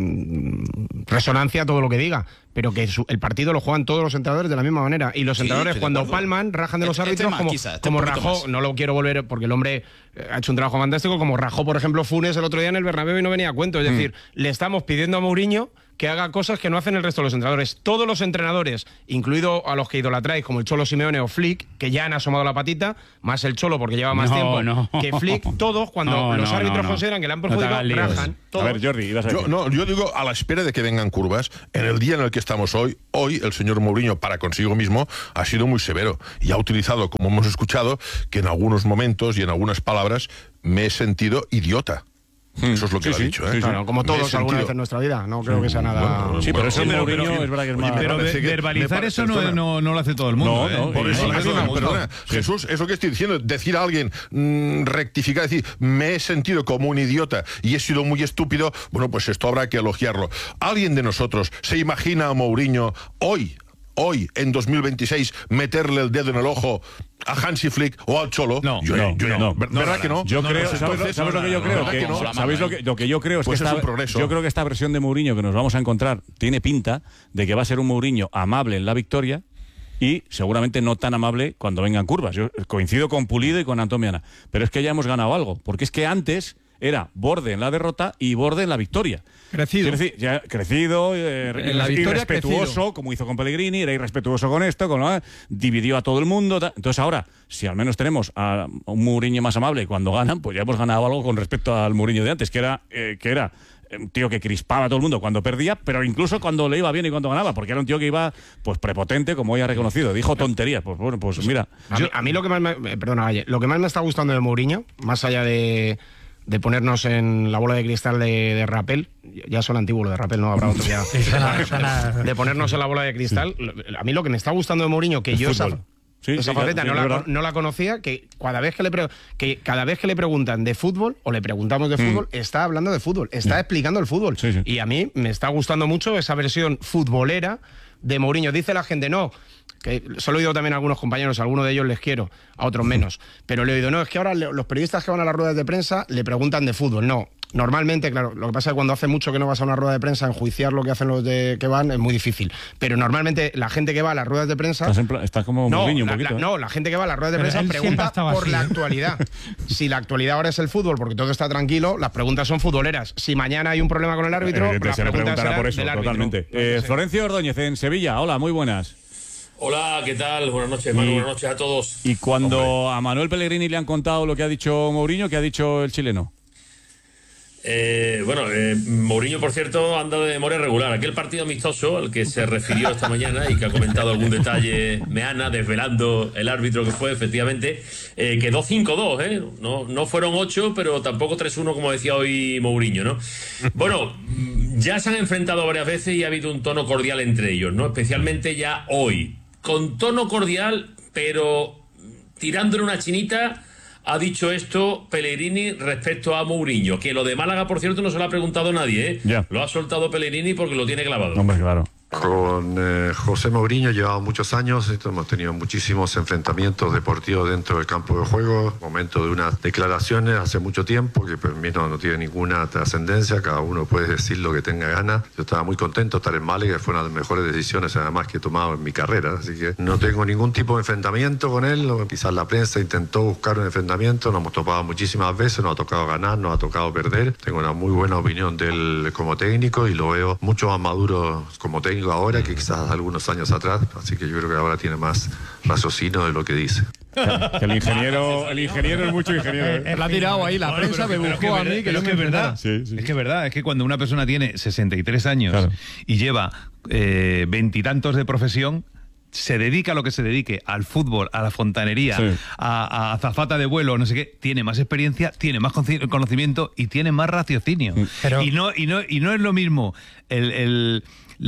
eh, resonancia todo lo que diga, pero que su- el partido lo juegan todos los entrenadores de la misma manera, y los Sí, entrenadores estoy de cuando acuerdo. palman rajan de los Este- este árbitros más, como, quizá, este como un poquito rajó, más. no lo quiero volver porque el hombre eh, ha hecho un trabajo fantástico, como rajó por ejemplo Funes el otro día en el Bernabéu y no venía a cuento, es decir, le estamos pidiendo a Mourinho que haga cosas que no hacen el resto de los entrenadores. Todos los entrenadores, incluido a los que idolatráis, como el Cholo Simeone o Flick, que ya han asomado la patita, más el Cholo porque lleva más No, tiempo no. que Flick, todos cuando No, los no, árbitros no, no. consideran que le han No te perjudicado, hagas líos. rajan. A Todos. ver, Jordi, ibas a Yo, decir. no, yo digo, a la espera de que vengan curvas, en el día en el que estamos hoy, hoy el señor Mourinho, para consigo mismo, ha sido muy severo y ha utilizado, como hemos escuchado, que en algunos momentos y en algunas palabras me he sentido idiota. Eso es lo que Sí, él sí, ha dicho, ¿eh? sí, sí. Claro, como Me he todos alguna sentido- vez en nuestra vida, no creo que sea nada... Bueno, Sí, pero bueno, eso sí, de pero- Mourinho pero- es verdad que es oye, más... me Pero parece ve- que- verbalizar me eso parece- no, no, no lo hace todo el mundo. No, ¿eh? no, Por y- eso, y- perdona, y- perdona. Jesús, eso que estoy diciendo, decir a alguien, mm, rectificar, decir, me he sentido como un idiota y he sido muy estúpido, bueno, pues esto habrá que elogiarlo. ¿Alguien de nosotros se imagina a Mourinho hoy, hoy, en dos mil veintiséis, meterle el dedo en el ojo a Hansi Flick o al Cholo? No, yo no, yo no. ¿Verdad No, no, que no? Yo No, creo, pues ¿sabes, entonces, sabes lo que yo no, creo? ¿verdad Que- que no? ¿Sabéis lo que, lo que yo creo? Es Pues que es esta, un progreso. yo creo que esta versión de Mourinho que nos vamos a encontrar tiene pinta de que va a ser un Mourinho amable en la victoria y seguramente no tan amable cuando vengan curvas. Yo coincido con Pulido y con Antomiana, pero es que ya hemos ganado algo, porque es que antes era borde en la derrota y borde en la victoria. Crecido. Quiero decir, ya crecido, eh, En la victoria, irrespetuoso, crecido. como hizo con Pellegrini, era irrespetuoso con esto, con lo- dividió a todo el mundo. ta- Entonces ahora, si al menos tenemos a un Mourinho más amable y cuando ganan, pues ya hemos ganado algo con respecto al Mourinho de antes, que era, eh, que era un tío que crispaba a todo el mundo cuando perdía, pero incluso cuando le iba bien y cuando ganaba, porque era un tío que iba pues prepotente, como hoy ha reconocido, dijo tonterías. Pues bueno, pues mira. A, mí, a mí lo que más me, eh, perdona, Valle, lo que más me está gustando de Mourinho, más allá de, de ponernos en la bola de cristal de, de Rapel, ya son antiguo lo de Rapel, no habrá otro ya. Sí, suena- suena- De ponernos en la bola de cristal, a mí lo que me está gustando de Mourinho, que El yo esa, fútbol. Sí, esa sí, faceta claro, sí, no, es la, verdad. con- no la conocía, que cada vez que le pre- que cada vez que le preguntan de fútbol o le preguntamos de fútbol, está hablando de fútbol, está explicando el fútbol. Sí, sí. Y a mí me está gustando mucho esa versión futbolera de Mourinho. Dice la gente, no, que se lo he oído también a algunos compañeros, a algunos de ellos les quiero, a otros menos, pero le he oído, no, es que ahora le- los periodistas que van a las ruedas de prensa le preguntan de fútbol. No, normalmente, claro, lo que pasa es que cuando hace mucho que no vas a una rueda de prensa, enjuiciar lo que hacen los de que van es muy difícil, pero normalmente la gente que va a las ruedas de prensa... Estás, en pla- estás como No, Mourinho un la, poquito. la- ¿eh? no, la gente que va a las ruedas de Pero prensa él siempre pregunta estaba por así, la ¿eh? actualidad. Si la actualidad ahora es el fútbol, porque todo está tranquilo, las preguntas son futboleras. Si mañana hay un problema con el árbitro, Evidente, las se le preguntas preguntará serán por eso, del árbitro. totalmente. Yo qué Eh, sé. Florencio Ordóñez, en Sevilla. Hola, muy buenas. Hola, ¿qué tal? Buenas noches, Manu. Y- Buenas noches a todos. Y cuando a Manuel Pellegrini le han contado lo que ha dicho Mourinho, ¿qué ha dicho el chileno? Eh, bueno, eh, Mourinho, por cierto, anda de memoria regular. Aquel partido amistoso al que se refirió esta mañana y que ha comentado algún detalle Meana, desvelando el árbitro que fue, efectivamente, eh, quedó cinco dos, ¿eh? No, no fueron ocho, pero tampoco tres uno, como decía hoy Mourinho, ¿no? Bueno, ya se han enfrentado varias veces y ha habido un tono cordial entre ellos, ¿no? Especialmente ya hoy. Con tono cordial, pero tirándole una chinita. Ha dicho esto Pellegrini respecto a Mourinho, que lo de Málaga, por cierto, no se lo ha preguntado nadie, ¿eh? Ya. Lo ha soltado Pellegrini porque lo tiene clavado. Hombre, claro. Con eh, José Mourinho llevamos muchos años, esto, hemos tenido muchísimos enfrentamientos deportivos dentro del campo de juego, momento de unas declaraciones hace mucho tiempo que para mí no, no tiene ninguna trascendencia, cada uno puede decir lo que tenga ganas. Yo estaba muy contento de estar en Málaga, fue una de las mejores decisiones además que he tomado en mi carrera, así que no tengo ningún tipo de enfrentamiento con él, quizás la prensa intentó buscar un enfrentamiento, nos hemos topado muchísimas veces, nos ha tocado ganar, nos ha tocado perder, tengo una muy buena opinión de él como técnico y lo veo mucho más maduro como técnico técnico ahora que quizás algunos años atrás, así que yo creo que ahora tiene más raciocinio de lo que dice. Que el ingeniero, el ingeniero es mucho ingeniero. ¿eh? La ha tirado ahí, la Bueno, prensa pero me que- buscó pero a que- mí que pero yo que me es verdad. enfrentara. Sí, sí. Es que es verdad, es que cuando una persona tiene sesenta y tres años Claro. y lleva veintitantos de profesión, se dedica a lo que se dedique, al fútbol, a la fontanería, Sí. a, a azafata de vuelo, no sé qué, tiene más experiencia, tiene más conci- conocimiento y tiene más raciocinio. Pero- y, no, y, no, y no es lo mismo el, el,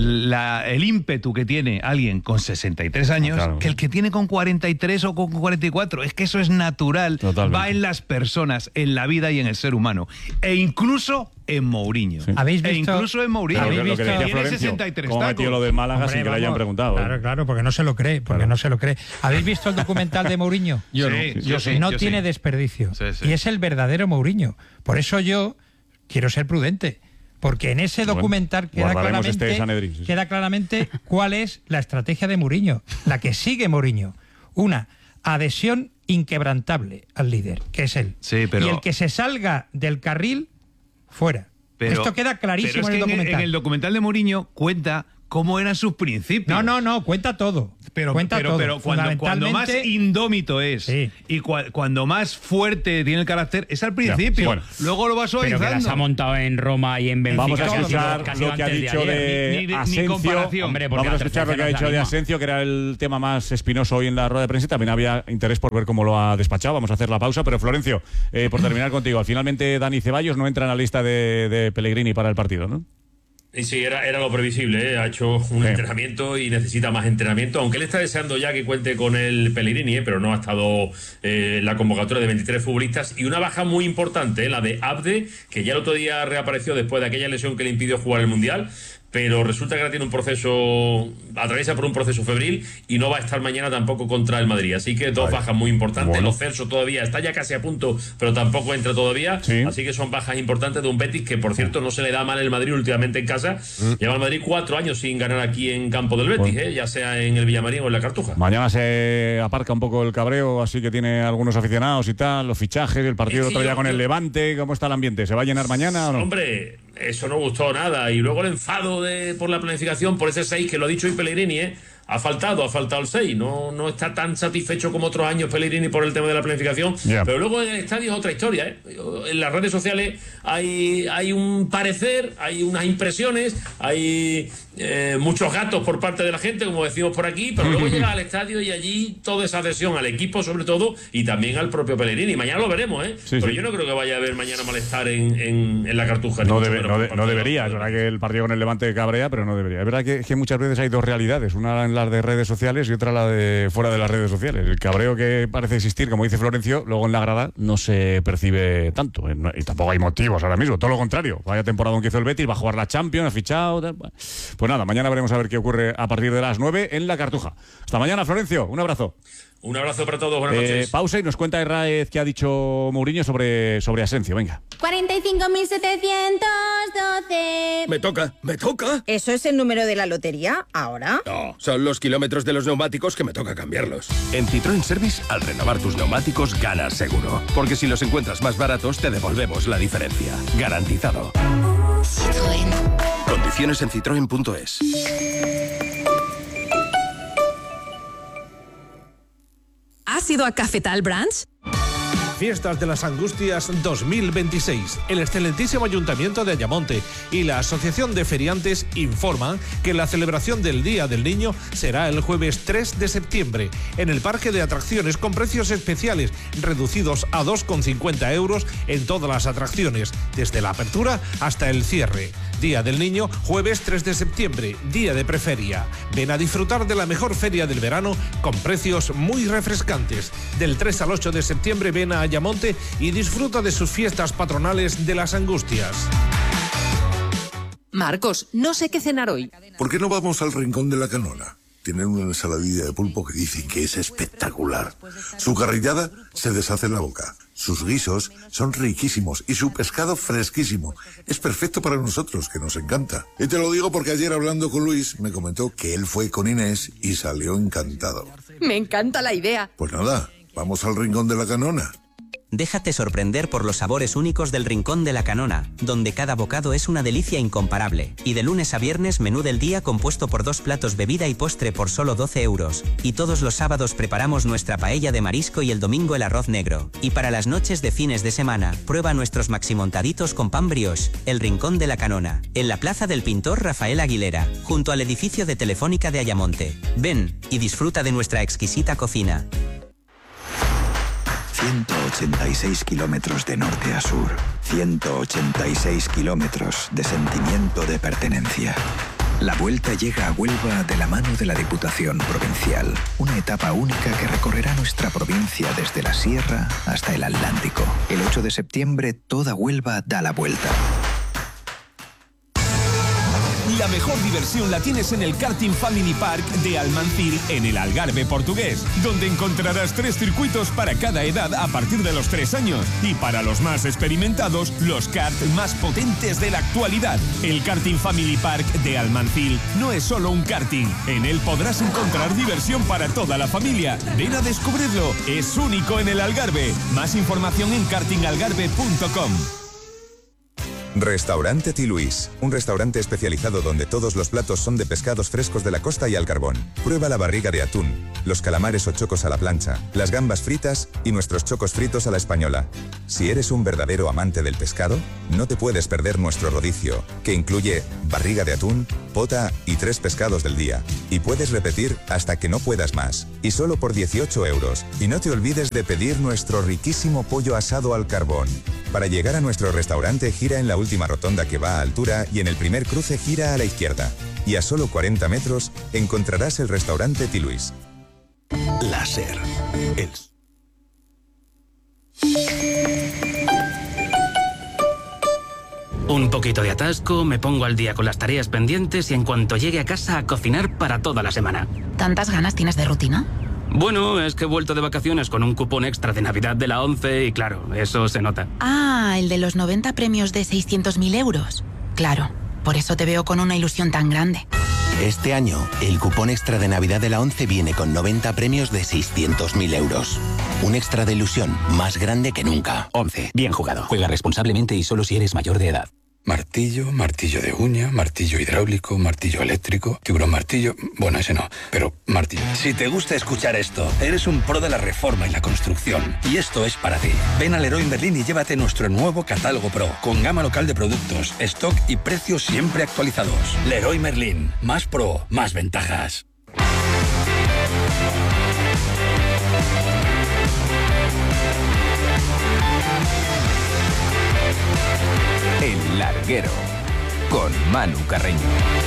la- el ímpetu que tiene alguien con sesenta y tres años Claro. que el que tiene con cuarenta y tres o con cuarenta y cuatro. Es que eso es natural. Totalmente. Va en las personas, en la vida y en el ser humano. E incluso en Mourinho. ¿Habéis E visto- incluso en Mourinho. ¿Habéis Lo que visto- decía Tiene Florencio, sesenta y tres cómo metió tacos. lo del Málaga Hombre, sin que le hayan vamos. preguntado. ¿eh? Claro, claro, porque no se lo cree, porque no se lo cree. ¿Habéis visto el documental de Mourinho? Yo no. Sí, Yo sí, no yo tiene sí. desperdicio. Sí, sí. Y es el verdadero Mourinho. Por eso yo quiero ser prudente. Porque en ese Bueno, documental queda guardaremos claramente, este Sanedrín, sí, sí. queda claramente cuál es la estrategia de Mourinho, la que sigue Mourinho. Una, adhesión inquebrantable al líder, que es él. Sí, pero- Y el que se salga del carril, fuera. Pero- Esto queda clarísimo pero es en el que documental. En el documental de Mourinho cuenta cómo eran sus principios. No, no, no, cuenta todo. Pero, cuenta pero, todo. pero cuando, cuando más Fundamentalmente- indómito es Sí. y cua- cuando más fuerte tiene el carácter es al principio. bueno. Luego lo va Pero que las ha suavizando. montado en Roma y en Benfica. Vamos a que ha sido- escuchar que ha sido lo que ha antes dicho ayer. de Ni- ni- ni Asensio. comparación. Hombre, porque Vamos a la escuchar lo que tercera ha no es dicho la de misma. Asensio, que era el tema más espinoso hoy en la rueda de prensa. También había interés por ver cómo lo ha despachado. Vamos a hacer la pausa. Pero Florencio, eh, por terminar contigo, finalmente Dani Ceballos no entra en la lista de, de Pellegrini para el partido, ¿no? Y sí, era, era lo previsible, ¿eh? Ha hecho un Sí. entrenamiento y necesita más entrenamiento, aunque él está deseando ya que cuente con el Pellegrini, ¿eh? Pero no ha estado eh, en la convocatoria de veintitrés futbolistas. Y una baja muy importante, ¿eh? La de Abde, que ya el otro día reapareció después de aquella lesión que le impidió jugar el Mundial, pero resulta que ahora tiene un proceso, atraviesa por un proceso febril y no va a estar mañana tampoco contra el Madrid. Así que dos Vale. bajas muy importantes. Bueno. Los Celso todavía está ya casi a punto, pero tampoco entra todavía. Sí. Así que son bajas importantes de un Betis que, por cierto, no se le da mal el Madrid últimamente en casa. Lleva el Madrid cuatro años sin ganar aquí en campo del Betis, Bueno. ¿eh? Ya sea en el Villamarín o en la Cartuja. Mañana se aparca un poco el cabreo, así que tiene algunos aficionados y tal, los fichajes, el partido Es del que otro día yo- con el yo- Levante. ¿Cómo está el ambiente? ¿Se va a llenar mañana o no? Hombre, eso no gustó nada. Y luego el enfado de, por la planificación, por ese seis que lo ha dicho hoy Pellegrini, ¿eh? Ha faltado, ha faltado el seis. No, no está tan satisfecho como otros años Pellegrini por el tema de la planificación. Ya. Pero luego en el estadio es otra historia, ¿eh? En las redes sociales hay, hay un parecer, hay unas impresiones, hay eh, muchos gatos por parte de la gente, como decimos por aquí, pero luego llega al estadio y allí toda esa adhesión al equipo, sobre todo, y también al propio Pellegrini. Mañana lo veremos, ¿eh? Sí, pero sí. yo no creo que vaya a haber mañana malestar en, en, en la Cartuja. ni No, mucho debe- menos no, por de- parte no de debería, los- es verdad que el partido con el Levante cabrea, pero no debería. Es verdad que, que muchas veces hay dos realidades, una en las de redes sociales y otra la de fuera de las redes sociales. El cabreo que parece existir, como dice Florencio, luego en la grada no se percibe tanto. eh, no- Y tampoco hay motivos ahora mismo, todo lo contrario. Vaya temporada que hizo el Betis, va a jugar la Champions, ha fichado. tal. Pues nada, mañana veremos a ver qué ocurre a partir de las nueve en la Cartuja. Hasta mañana, Florencio, un abrazo. Un abrazo para todos, buenas Eh, noches. pausa y nos cuenta Herráez qué ha dicho Mourinho sobre, sobre Asensio. Venga. cuarenta y cinco mil setecientos doce. Me toca, me toca. ¿Eso es el número de la lotería ahora? No, son los kilómetros de los neumáticos que me toca cambiarlos. En Citroën Service, al renovar tus neumáticos, ganas seguro. Porque si los encuentras más baratos, te devolvemos la diferencia. Garantizado. Citroën. Condiciones en citroen punto es. ¿Has ido a Cafetal Branch? Fiestas de las Angustias dos mil veintiséis. El excelentísimo Ayuntamiento de Ayamonte y la Asociación de Feriantes informan que la celebración del Día del Niño será el jueves tres de septiembre en el Parque de Atracciones con precios especiales reducidos a dos con cincuenta euros en todas las atracciones, desde la apertura hasta el cierre. Día del Niño, jueves tres de septiembre, día de preferia. Ven a disfrutar de la mejor feria del verano con precios muy refrescantes. Del tres al ocho de septiembre ven a Ayamonte y disfruta de sus fiestas patronales de las Angustias. Marcos, no sé qué cenar hoy. ¿Por qué no vamos al Rincón de la Canona? Tienen una ensaladilla de pulpo que dicen que es espectacular. Su carrillada se deshace en la boca. Sus guisos son riquísimos y su pescado fresquísimo. Es perfecto para nosotros, que nos encanta. Y te lo digo porque ayer hablando con Luis me comentó que él fue con Inés y salió encantado. Me encanta la idea. Pues nada, vamos al Rincón de la Canona. Déjate sorprender por los sabores únicos del Rincón de la Canona, donde cada bocado es una delicia incomparable. Y de lunes a viernes, menú del día compuesto por dos platos, bebida y postre por solo doce euros. Y todos los sábados preparamos nuestra paella de marisco y el domingo el arroz negro. Y para las noches de fines de semana, prueba nuestros maximontaditos con pan brioche. El Rincón de la Canona, en la plaza del pintor Rafael Aguilera, junto al edificio de Telefónica de Ayamonte. Ven y disfruta de nuestra exquisita cocina. ciento ochenta y seis kilómetros de norte a sur. ciento ochenta y seis kilómetros de sentimiento de pertenencia. La Vuelta llega a Huelva de la mano de la Diputación Provincial. Una etapa única que recorrerá nuestra provincia desde la Sierra hasta el Atlántico. El ocho de septiembre, toda Huelva da la vuelta. La mejor diversión la tienes en el Karting Family Park de Almancil, en el Algarve portugués, donde encontrarás tres circuitos para cada edad a partir de los tres años y para los más experimentados, los karts más potentes de la actualidad. El Karting Family Park de Almancil no es solo un karting, en él podrás encontrar diversión para toda la familia. Ven a descubrirlo, es único en el Algarve. Más información en karting algarve punto com. Restaurante Ti Luis, un restaurante especializado donde todos los platos son de pescados frescos de la costa y al carbón. Prueba la barriga de atún, los calamares o chocos a la plancha, las gambas fritas y nuestros chocos fritos a la española. Si eres un verdadero amante del pescado, no te puedes perder nuestro rodicio, que incluye barriga de atún, pota y tres pescados del día. Y puedes repetir hasta que no puedas más. Y solo por dieciocho euros. Y no te olvides de pedir nuestro riquísimo pollo asado al carbón. Para llegar a nuestro restaurante, gira en la última rotonda que va a altura y en el primer cruce gira a la izquierda. Y a solo cuarenta metros encontrarás el restaurante Ti Luis. Láser. El... Un poquito de atasco, me pongo al día con las tareas pendientes y en cuanto llegue a casa a cocinar para toda la semana. ¿Tantas ganas tienes de rutina? Bueno, es que he vuelto de vacaciones con un cupón extra de Navidad de la ONCE y claro, eso se nota. Ah, el de los noventa premios de seiscientos mil euros. Claro, por eso te veo con una ilusión tan grande. Este año, el cupón extra de Navidad de la ONCE viene con noventa premios de seiscientos mil euros. Un extra de ilusión más grande que nunca. ONCE, bien jugado. Juega responsablemente y solo si eres mayor de edad. Martillo, martillo de uña, martillo hidráulico, martillo eléctrico, tiburón martillo... Bueno, ese no, pero martillo. Si te gusta escuchar esto, eres un pro de la reforma y la construcción. Y esto es para ti. Ven a Leroy Merlin y llévate nuestro nuevo catálogo Pro, con gama local de productos, stock y precios siempre actualizados. Leroy Merlin, más pro, más ventajas. El Larguero, con Manu Carreño.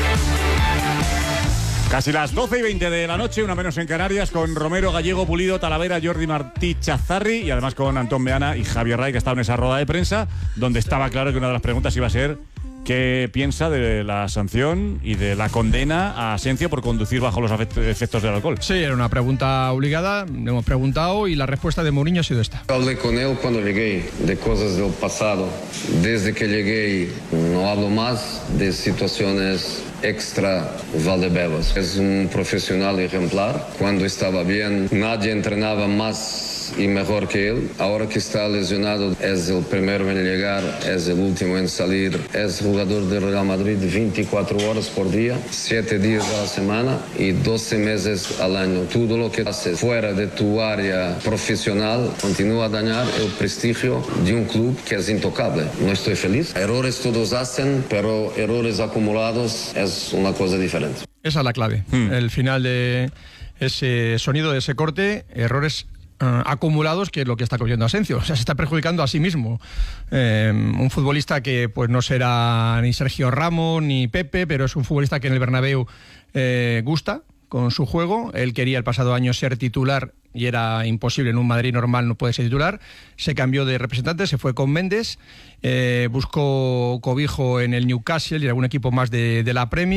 Casi las doce y veinte de la noche, una menos en Canarias, con Romero, Gallego, Pulido, Talavera, Jordi Martí, Chazarri y además con Antón Meana y Javier Ray, que estaban en esa rueda de prensa, donde estaba claro que una de las preguntas iba a ser qué piensa de la sanción y de la condena a Asencio por conducir bajo los efectos del alcohol. Sí, era una pregunta obligada, le hemos preguntado y la respuesta de Mourinho ha sido esta. Hablé con él cuando llegué de cosas del pasado. Desde que llegué no hablo más de situaciones extra Valdebebas. Es un profesional ejemplar. Cuando estaba bien, nadie entrenaba más y mejor que él. Ahora que está lesionado, es el primero en llegar, es el último en salir. Es jugador del Real Madrid veinticuatro horas por día, siete días a la semana y doce meses al año. Todo lo que haces fuera de tu área profesional continúa a dañar el prestigio de un club que es intocable. No estoy feliz. Errores todos hacen, pero errores acumulados es una cosa diferente. Esa es la clave. Hmm. El final de ese sonido, de ese corte, errores Uh, acumulados, que es lo que está cogiendo Asencio. O sea, se está perjudicando a sí mismo. Eh, un futbolista que pues no será ni Sergio Ramos ni Pepe, pero es un futbolista que en el Bernabéu eh, gusta con su juego. Él quería el pasado año ser titular y era imposible, en un Madrid normal no puede ser titular. Se cambió de representante, se fue con Méndez, eh, buscó cobijo en el Newcastle y en algún equipo más de, de la Premier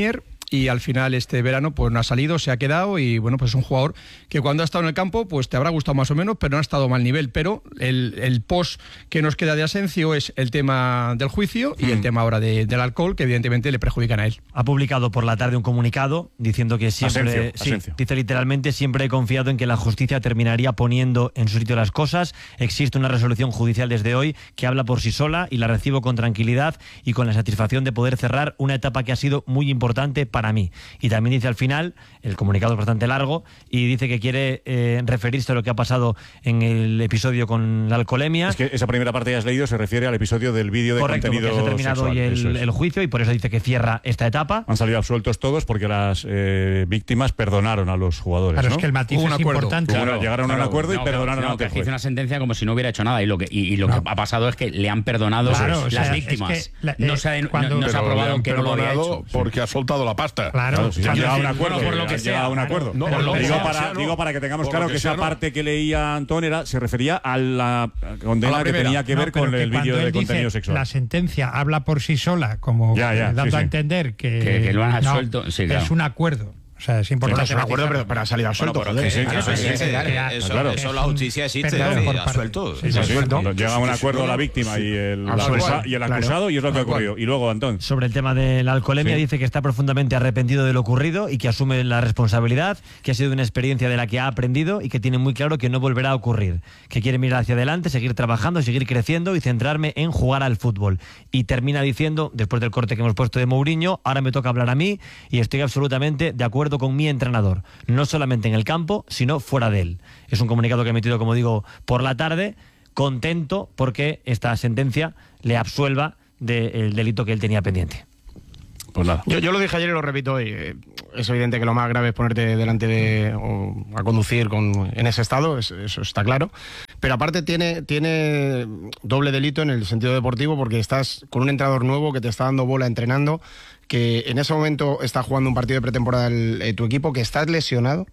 y al final este verano pues no ha salido, se ha quedado y bueno, pues es un jugador que cuando ha estado en el campo pues te habrá gustado más o menos, pero no ha estado a mal nivel. Pero el, el post que nos queda de Asensio es el tema del juicio y mm. el tema ahora de, del alcohol, que evidentemente le perjudican a él. Ha publicado por la tarde un comunicado diciendo que siempre, Asencio, sí, Asencio. dice literalmente, siempre he confiado en que la justicia terminaría poniendo en su sitio las cosas. Existe una resolución judicial desde hoy que habla por sí sola y la recibo con tranquilidad y con la satisfacción de poder cerrar una etapa que ha sido muy importante para mí. Y también dice al final, el comunicado es bastante largo, y dice que quiere eh, referirse a lo que ha pasado en el episodio con la alcoholemia. Es que esa primera parte que has leído se refiere al episodio del vídeo de Correcto, contenido porque se ha terminado sexual. hoy el, es. el juicio y por eso dice que cierra esta etapa. Han salido absueltos todos porque las eh, víctimas perdonaron a los jugadores. Claro, ¿no? es que el matiz Hubo un es acuerdo. importante. Claro, Claro, llegaron a un claro. acuerdo y No, perdonaron no, a que los hizo una sentencia como si no hubiera hecho nada y lo que y, y lo No. que ha pasado es que le han perdonado Claro, las o sea, víctimas. es que la- eh, no se ha, cuando- no, no se ha Pero probado le han que no lo había perdonado hecho. porque ha soltado la pasta. Claro, Claro, si han cuando- llegado a un bueno, acuerdo, por lo han que llegado sea, a un acuerdo. No, Pero por lo que digo, sea, para, sea, no. digo para que tengamos Por claro lo que, que esa sea, no. parte que leía Antón era, se refería a la condena A la que primera. tenía que No, ver pero con que el cuando vídeo de él dice, contenido sexual. La sentencia habla por sí sola, como Ya, ya, dando sí, a sí. entender que, Que- que lo han no, absuelto, sí, claro. es un acuerdo. O sea, es importante. Es un acuerdo, pero, pero ha salido absuelto. Bueno, pero joder. que- Sí, que sí, eso sí, existe, sí, eso, claro. eso la justicia existe, Perdón, sí, por parte- absuelto. sí, Sí, sí, sí. absuelto. Cuando llega a un Sí, sí, acuerdo sí, la sí. víctima y el, Al la acuerdo, acusa- y el claro. acusado, y es lo que ha Al acuerdo. ocurrido. Y luego, Antón. Sobre el tema de la alcoholemia, Sí. dice que está profundamente arrepentido de lo ocurrido y que asume la responsabilidad, que ha sido una experiencia de la que ha aprendido y que tiene muy claro que no volverá a ocurrir, que quiere mirar hacia adelante, seguir trabajando, seguir creciendo y centrarme en jugar al fútbol. Y termina diciendo, después del corte que hemos puesto de Mourinho, ahora me toca hablar a mí y estoy absolutamente de acuerdo con mi entrenador, no solamente en el campo, sino fuera de él. Es un comunicado que ha emitido, como digo, por la tarde, contento porque esta sentencia le absuelva del delito que él tenía pendiente. Pues nada. Yo, yo lo dije ayer y lo repito hoy. eh, Es evidente que lo más grave es ponerte delante de o a conducir con, en ese estado, es- eso está claro. Pero aparte tiene, tiene doble delito en el sentido deportivo porque estás con un entrenador nuevo que te está dando bola entrenando, que en ese momento está jugando un partido de pretemporada el, eh, tu equipo, que estás lesionado.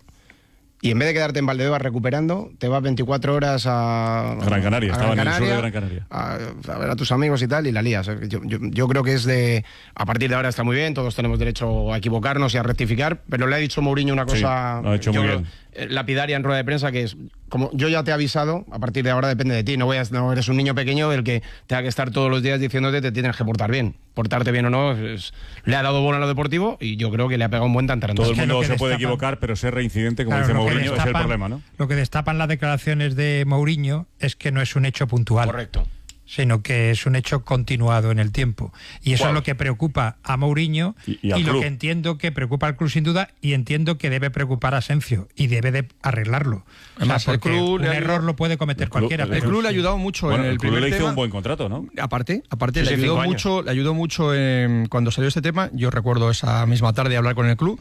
Y en vez de quedarte en Valdebebas recuperando, te vas veinticuatro horas a Gran Canaria, a estaba Gran en el sur de Canaria, Gran Canaria. A, a ver a tus amigos y tal, y la lías. Yo, yo, yo creo que es de... A partir de ahora está muy bien, todos tenemos derecho a equivocarnos y a rectificar, pero le ha dicho Mourinho una Sí, cosa... lo ha hecho yo muy creo, bien. eh, lapidaria en rueda de prensa, que es, como yo ya te he avisado, a partir de ahora depende de ti. No, voy a- no eres un niño pequeño del que tenga que estar todos los días diciéndote te tienes que portar bien. Portarte bien o no, es- le ha dado bola a lo deportivo y yo creo que le ha pegado un buen tantarantazo. Todo el mundo lo que se puede destapan- equivocar, pero ser reincidente, como Claro, dice lo que Mourinho, es el destapan- problema, ¿no? Lo que destapan las declaraciones de Mourinho es que no es un hecho puntual. Correcto. Sino que es un hecho continuado en el tiempo. Y eso ¿Cuál? es lo que preocupa a Mourinho Y- y, y al lo club. que entiendo que preocupa al club sin duda y entiendo que debe preocupar a Asencio y debe de arreglarlo. Además, o sea, el porque club un le ha error lo puede cometer El club- cualquiera. el El pero club le ha sí. ayudado mucho Bueno, en el, el club primer le hizo tema. un buen contrato, ¿no? Aparte, aparte Sí, le sí, ayudó cinco mucho, le ayudó mucho en- cuando salió este tema. Yo recuerdo esa misma tarde hablar con el club.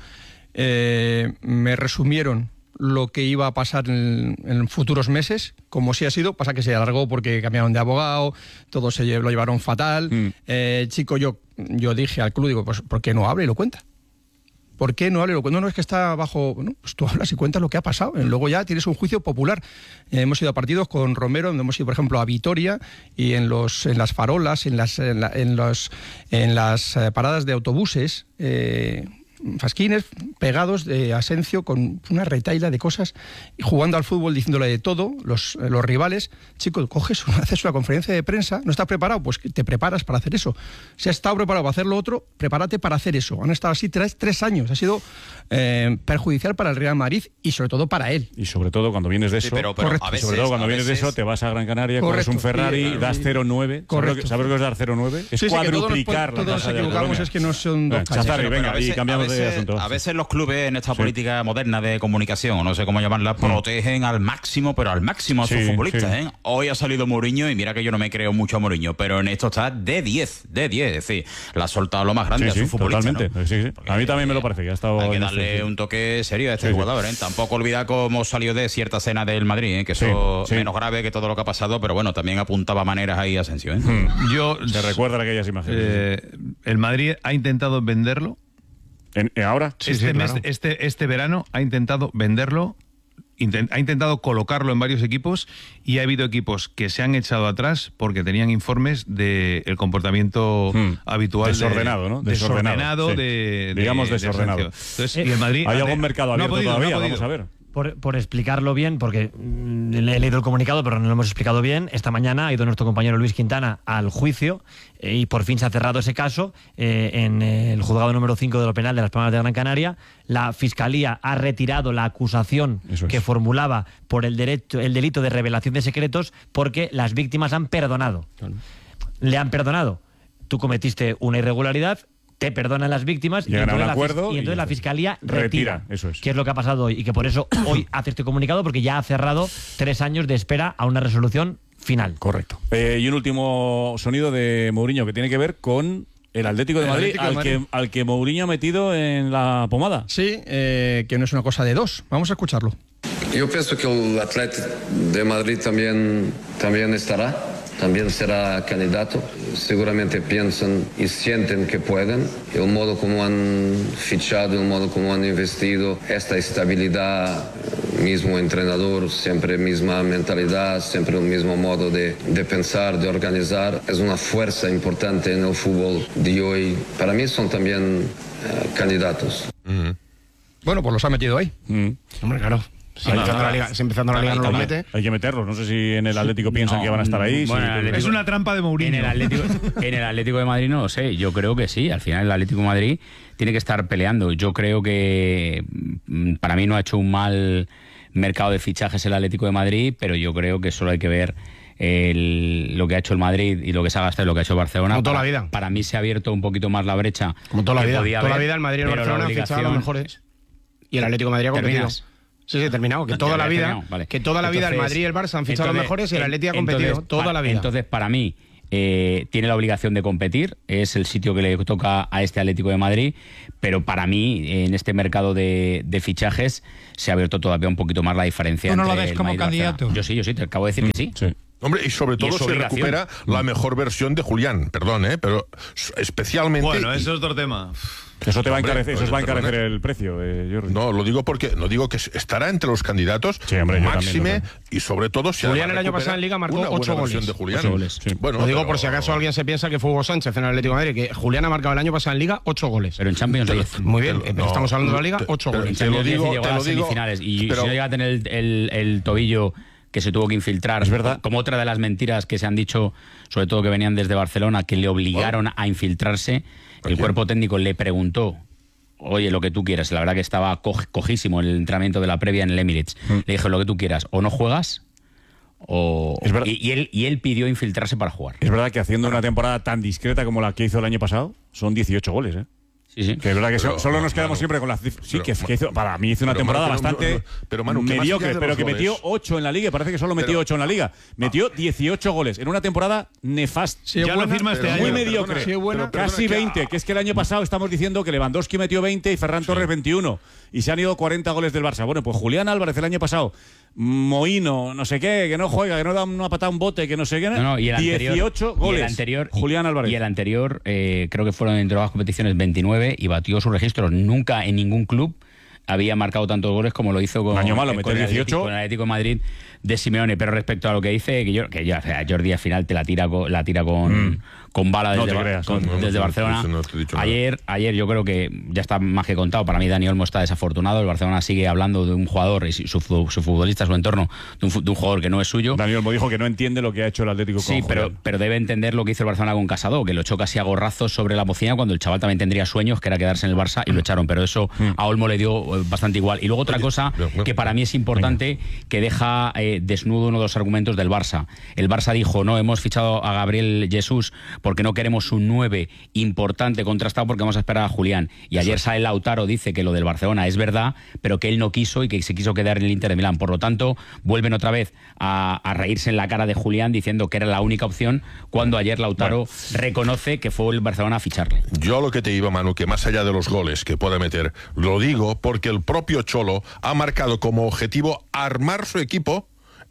Eh, me resumieron lo que iba a pasar en, en futuros meses, como sí ha sido. Pasa que se alargó porque cambiaron de abogado, todo se lle- lo llevaron fatal. Mm. Eh, chico, yo, yo dije al club, digo, pues ¿por qué no habla y lo cuenta? ¿Por qué no habla y lo cuenta? No, no, es que está bajo... Bueno, pues tú hablas y cuentas lo que ha pasado. Eh, Luego ya tienes un juicio popular. Eh, hemos ido a partidos con Romero, hemos ido, por ejemplo, a Vitoria y en los en las farolas, en las, en la- en los, en las eh, paradas de autobuses... Eh, fasquines pegados de Asencio con una retaila de cosas y jugando al fútbol diciéndole de todo, los, los rivales. Chico, coges, haces una conferencia de prensa, ¿no estás preparado? Pues que te preparas para hacer eso. Si has estado preparado para hacer lo otro, prepárate para hacer eso. Han estado así tres, tres años, ha sido eh, perjudicial para el Real Madrid y sobre todo para él. Y sobre todo cuando vienes de Sí, eso, pero- pero correcto, a y veces- sobre todo cuando a vienes de veces- eso, te vas a Gran Canaria, coges Correcto. un Ferrari, Y, eh, das cero nueve. correcto. ¿Sabes lo que es dar cero nueve? Es Sí, sí, que todos nos cuadruplicar pon- la todos tasa nos de equivocamos, alcoholemia. es que no son dos Eh, calles. Chazarri, Pero venga, a veces- y cambiamos a veces, de asunto. A veces los clubes en esta Sí. política moderna de comunicación, o no sé cómo llamarla, protegen al máximo, pero al máximo a sus Sí, futbolistas. sí. ¿eh? Hoy ha salido Mourinho y mira que yo no me creo mucho a Mourinho, pero en esto está de diez, de diez. Es decir, le ha soltado lo más grande Sí, a sí, sus futbolistas. totalmente. ¿no? Sí, sí. A mí también me lo parece que ha estado Hay que en darle esto, sí. un toque serio a este Sí, sí. jugador. ¿eh? Tampoco olvidar cómo salió de cierta escena del Madrid, ¿eh? que eso Sí, sí. menos grave que todo lo que ha pasado, pero bueno, también apuntaba maneras ahí a Asensio. ¿eh? Hmm. Yo, Te recuerdan aquellas imágenes. eh, el Madrid ha intentado venderlo. En- eh, ¿Ahora? este, mes- este, este verano ha intentado venderlo intent, ha intentado colocarlo en varios equipos y ha habido equipos que se han echado atrás porque tenían informes del de comportamiento hmm. habitual. Desordenado, de, ¿no? Desordenado, desordenado sí. de, digamos de, desordenado. De Entonces, eh, y el Madrid, ¿hay algún mercado abierto no podido, todavía? No vamos a ver. Por, por explicarlo bien, porque mm, he leído el comunicado, pero no lo hemos explicado bien. Esta mañana ha ido nuestro compañero Luis Quintana al juicio eh, y por fin se ha cerrado ese caso eh, en eh, el juzgado número cinco de lo penal de Las Palmas de Gran Canaria. La Fiscalía ha retirado la acusación es. que formulaba por el, derecho, el delito de revelación de secretos porque las víctimas han perdonado. Claro. Le han perdonado. Tú cometiste una irregularidad, te perdonan las víctimas y entonces, la, acuerdo y entonces y la Fiscalía retira, retira eso es. que es lo que ha pasado hoy y que por eso hoy hace este comunicado porque ya ha cerrado tres años de espera a una resolución final. Correcto. Eh, y un último sonido de Mourinho que tiene que ver con el Atlético de Madrid, Atlético de Madrid. Al, que, al que Mourinho ha metido en la pomada. Sí, eh, que no es una cosa de dos. Vamos a escucharlo. Yo pienso que el Atlético de Madrid también, también estará. También será candidato. Seguramente piensan y sienten que pueden. El modo como han fichado, el modo como han investido, esta estabilidad, mismo entrenador, siempre misma mentalidad, siempre el mismo modo de, de pensar, de organizar, es una fuerza importante en el fútbol de hoy. Para mí son también uh, candidatos. Mm. Bueno, pues los ha metido ahí. Mm. Hombre, claro. Si sí, empezando, la liga, si empezando la liga no lo mete. Hay que meterlos. No sé si en el Atlético piensan no, que van a estar ahí. Bueno, sí, Atlético, es una trampa de Mourinho. En el, Atlético, en el Atlético de Madrid no lo sé. Yo creo que sí. Al final el Atlético de Madrid tiene que estar peleando. Yo creo que para mí no ha hecho un mal mercado de fichajes el Atlético de Madrid, pero yo creo que solo hay que ver el, lo que ha hecho el Madrid y lo que se ha gastado y lo que ha hecho Barcelona. Como toda para, la vida. Para mí se ha abierto un poquito más la brecha. Como toda la vida. Toda haber, la vida el Madrid y el Barcelona han fichado a los mejores. Y el Atlético de Madrid ha competido. Sí, sí, terminado. Que toda la vida, vale. que toda la entonces, vida el Madrid y el Barça han fichado a los mejores y el Atlético ha competido entonces, toda la vida. Entonces, para mí, eh, tiene la obligación de competir. Es el sitio que le toca a este Atlético de Madrid. Pero para mí, en este mercado de, de fichajes, se ha abierto todavía un poquito más la diferencia. ¿Tú no entre lo ves el como Madrid candidato? Yo sí, yo sí, te acabo de decir mm, que sí. sí. Hombre, y sobre todo y se recupera la mejor versión de Julián, perdón, ¿eh? Pero especialmente... Bueno, eso es otro tema. Eso te va a encarecer, eso os va a encarecer el precio, eh, Jordi. No, lo digo porque no digo que estará entre los candidatos, sí, hombre, máxime y sobre todo si Julián el año pasado en Liga marcó ocho goles. De Julián. ocho goles. Sí. Bueno, lo digo pero... por si acaso alguien se piensa que fue Hugo Sánchez en el Atlético de Madrid, que Julián ha marcado el año pasado en Liga ocho goles. Pero en Champions diez. Muy bien, pero no, estamos hablando de la Liga, ocho goles. En Champions diez llegó a las semifinales y pero... si no llega a tener el, el, el tobillo que se tuvo que infiltrar, es verdad, como otra de las mentiras que se han dicho, sobre todo que venían desde Barcelona, que le obligaron oh. a infiltrarse. El cuerpo técnico le preguntó: oye, lo que tú quieras. La verdad que estaba co cojísimo el entrenamiento de la previa en el Emirates. Mm. Le dije: lo que tú quieras, o no juegas, o... Y, y, él, y él pidió infiltrarse para jugar. Es verdad que haciendo una temporada tan discreta como la que hizo el año pasado, son dieciocho goles, ¿eh? Sí, sí. Que es verdad que pero, solo nos quedamos Manu, siempre con las cifras. Sí, pero, que, que hizo, para mí hizo una temporada Manu, bastante pero, pero, Manu, mediocre, pero que metió ocho en la Liga. Parece que solo metió ocho en la Liga. Metió dieciocho goles en una temporada nefasta. Sí, ya buena, lo firma este año. Muy mediocre. Perdona, sí, buena, casi perdona, veinte. Que es que el año pasado estamos diciendo que Lewandowski metió veinte y Ferran Torres sí. veintiuno. Y se han ido cuarenta goles del Barça. Bueno, pues Julián Álvarez el año pasado, Mohino, no sé qué, que no juega, que no da una patada a un bote, que no sé qué. No, no, y el dieciocho anterior, goles. Y el anterior, Julián Álvarez. Y el anterior, eh, creo que fueron entre las competiciones veintinueve y batió sus registros. Nunca en ningún club había marcado tantos goles como lo hizo con, un año malo, eh, con, el, dieciocho. Atlético, con el Atlético de Madrid de Simeone. Pero respecto a lo que dice, que yo, que yo, o sea, Jordi al final te la tira con, la tira con, mm. con bala desde, no creas, con, no, desde no, Barcelona. No ayer, ayer yo creo que ya está más que contado. Para mí Dani Olmo está desafortunado. El Barcelona sigue hablando de un jugador y su, su futbolista, su entorno, de un, de un jugador que no es suyo. Dani Olmo dijo que no entiende lo que ha hecho el Atlético con Sí, pero, pero debe entender lo que hizo el Barcelona con Casado, que lo echó casi a gorrazos sobre la bocina cuando el chaval también tendría sueños, que era quedarse en el Barça, y lo echaron. Pero eso a Olmo le dio bastante igual. Y luego otra cosa que para mí es importante, que deja eh, desnudo uno de los argumentos del Barça. El Barça dijo: no, hemos fichado a Gabriel Jesús porque no queremos un nueve importante contrastado, porque vamos a esperar a Julián. Y ayer sale Lautaro, dice que lo del Barcelona es verdad, pero que él no quiso y que se quiso quedar en el Inter de Milán. Por lo tanto, vuelven otra vez a, a reírse en la cara de Julián diciendo que era la única opción, cuando ayer Lautaro bueno. reconoce que fue el Barcelona a ficharle. Yo lo que te iba, Manu, que más allá de los goles que pueda meter, lo digo porque el propio Cholo ha marcado como objetivo armar su equipo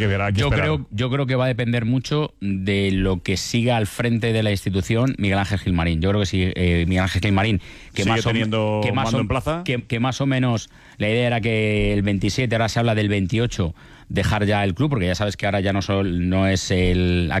que ver, hay que yo esperar. creo, yo creo que va a depender mucho de lo que siga al frente de la institución Miguel Ángel Gilmarín. Yo creo que si eh, Miguel Ángel Gilmarín, que ¿Sigue más o, teniendo que más mando o- en plaza? Que, que más o menos la idea era que el veintisiete, ahora se habla del veintiocho, dejar ya el club, porque ya sabes que ahora ya no, sol, no es el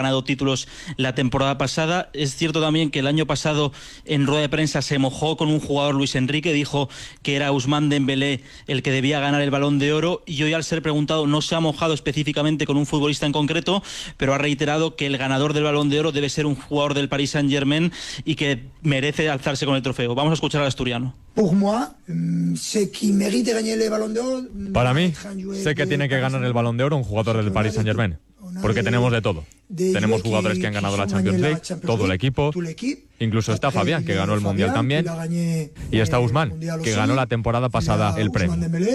ganado títulos la temporada pasada. Es cierto también que el año pasado en rueda de prensa se mojó con un jugador, Luis Enrique, dijo que era Ousmane Dembélé el que debía ganar el Balón de Oro, y hoy, al ser preguntado, no se ha mojado específicamente con un futbolista en concreto, pero ha reiterado que el ganador ganador del Balón de Oro debe ser un jugador del Paris Saint-Germain y que merece alzarse con el trofeo. Vamos a escuchar al asturiano. Para mí, sé que tiene que ganar el Balón de Oro un jugador del Paris Saint-Germain, porque tenemos de todo. Tenemos jugadores que han ganado la Champions League, todo el equipo, incluso está Fabián, que ganó el Mundial también, y está Ousmane, que ganó la temporada pasada el premio.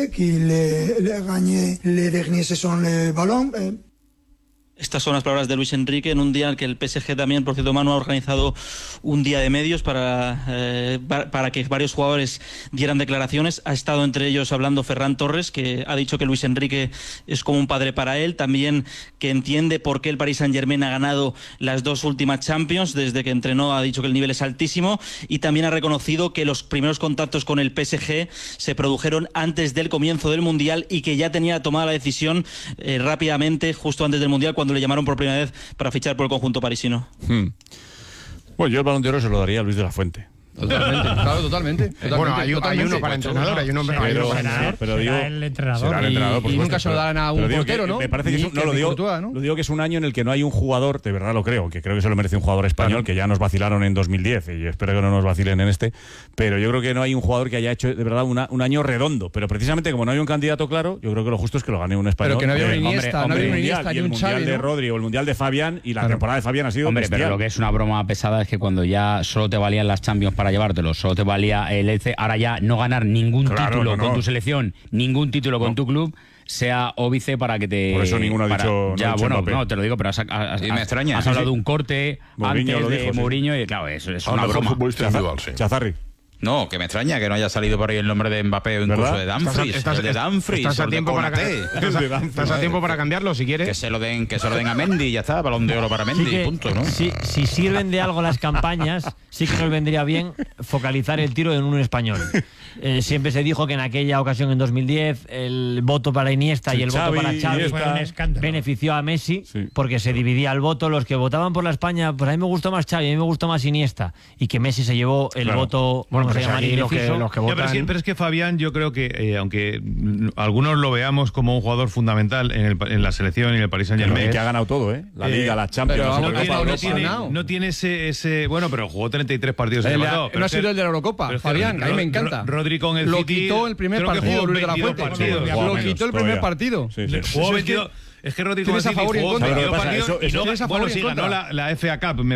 Estas son las palabras de Luis Enrique en un día en el que el P S G también, por cierto, Manu, ha organizado un día de medios para, eh, para que varios jugadores dieran declaraciones. Ha estado entre ellos hablando Ferran Torres, que ha dicho que Luis Enrique es como un padre para él, también que entiende por qué el Paris Saint-Germain ha ganado las dos últimas Champions, desde que entrenó ha dicho que el nivel es altísimo, y también ha reconocido que los primeros contactos con el P S G se produjeron antes del comienzo del Mundial y que ya tenía tomada la decisión eh, rápidamente, justo antes del Mundial, cuando le llamaron por primera vez para fichar por el conjunto parisino. Hmm. Bueno, yo el Balón de Oro se lo daría a Luis de la Fuente. Totalmente, claro, totalmente. totalmente Bueno, hay, totalmente. hay uno para entrenador, hay uno, Pero, hay uno para será, entrenador. Pero digo, será el entrenador. será el entrenador, por y, y supuesto, nunca se lo pero- dan a un pero digo portero, que ¿no? Me parece que es un, Ni no, lo digo, Courtois, ¿no? lo digo que es un año en el que no hay un jugador, de verdad lo creo, que creo que se lo merece un jugador español, que ya nos vacilaron en dos mil diez y espero que no nos vacilen en este, pero yo creo que no hay un jugador que haya hecho de verdad una, un año redondo, pero precisamente como no hay un candidato claro, yo creo que lo justo es que lo gane un español. Pero que no había un Eh, Iniesta, hombre, no había el un mundial, Iniesta y ni el un mundial Xavi, de ¿no? Rodri o el mundial de Fabián y la Claro. temporada de Fabián ha sido Hombre, bestial. pero lo que es una broma pesada es que cuando ya solo te valían las Champions para llevártelo, solo te valía el E C, ahora ya no ganar ningún Claro, título no, con no. tu selección, ningún título con tu club, sea óbice para que te... Por eso ninguno ha para- dicho- no Ya, ha dicho bueno, Mbappé. no, te lo digo, pero has, has- Y me has- extraña. has Sí, hablado sí. de un corte Mourinho antes lo de dijo, sí. Mourinho y claro, eso es Al una mejor broma. futbolista individual, sí. Chazarri. No, que me extraña que no haya salido por ahí el nombre de Mbappé o incluso ¿Verdad? de Dumfries. Estás- el de estás- Dumfries. estás o a el de tiempo para Konaté. estás a- estás a tiempo para cambiarlo si quieres. Que se lo den, que se lo den a Mendy y ya está, Balón de Oro para Mendy, Sí que, punto, ¿no? si, si sirven de algo las campañas, sí que nos vendría bien focalizar el tiro en un español. Eh, siempre se dijo que en aquella ocasión, en dos mil diez, el voto para Iniesta Sí, y el Xavi, voto para Xavi Iniesta. Fue un escándalo. benefició a Messi, Sí. porque se dividía el voto. Los que votaban por la España, pues a mí me gustó más Xavi, a mí me gustó más Iniesta. Y que Messi se llevó el Claro. voto, Bueno, vamos a pero si llamar, aquí los que, indeciso. los que Ya, pero, es que, votan... pero es que Fabián, yo creo que, eh, aunque mm, algunos lo veamos como un jugador fundamental en, el, en la selección y en el Paris Saint Que, Germain, que ha ganado todo, ¿eh? La Eh, Liga, la Champions, pero la vamos, no Supercopa tiene, de no Europa. tiene- ganado. no tiene ese, ese. Bueno, pero jugó treinta y tres partidos el El- año pasado, pero no ha es que- sido el de la Eurocopa, pero es que Fabián, a mí me Ro- encanta. Ro- Rodri con el Lo City, quitó el primer creo que partido, jugó Luis de la veintidós Fuente. partidos. Jugaba Lo menos quitó el todavía. primer partido. Sí, sí. Jugó Es que veintidós. Es que Rodri con el tienes a City favor y en jugó contra. veintidós ¿Sabes lo que pasa? partidos Eso- y eso- no, tienes a bueno, favor y sí, en ganó contra. la, la F A Cup. Me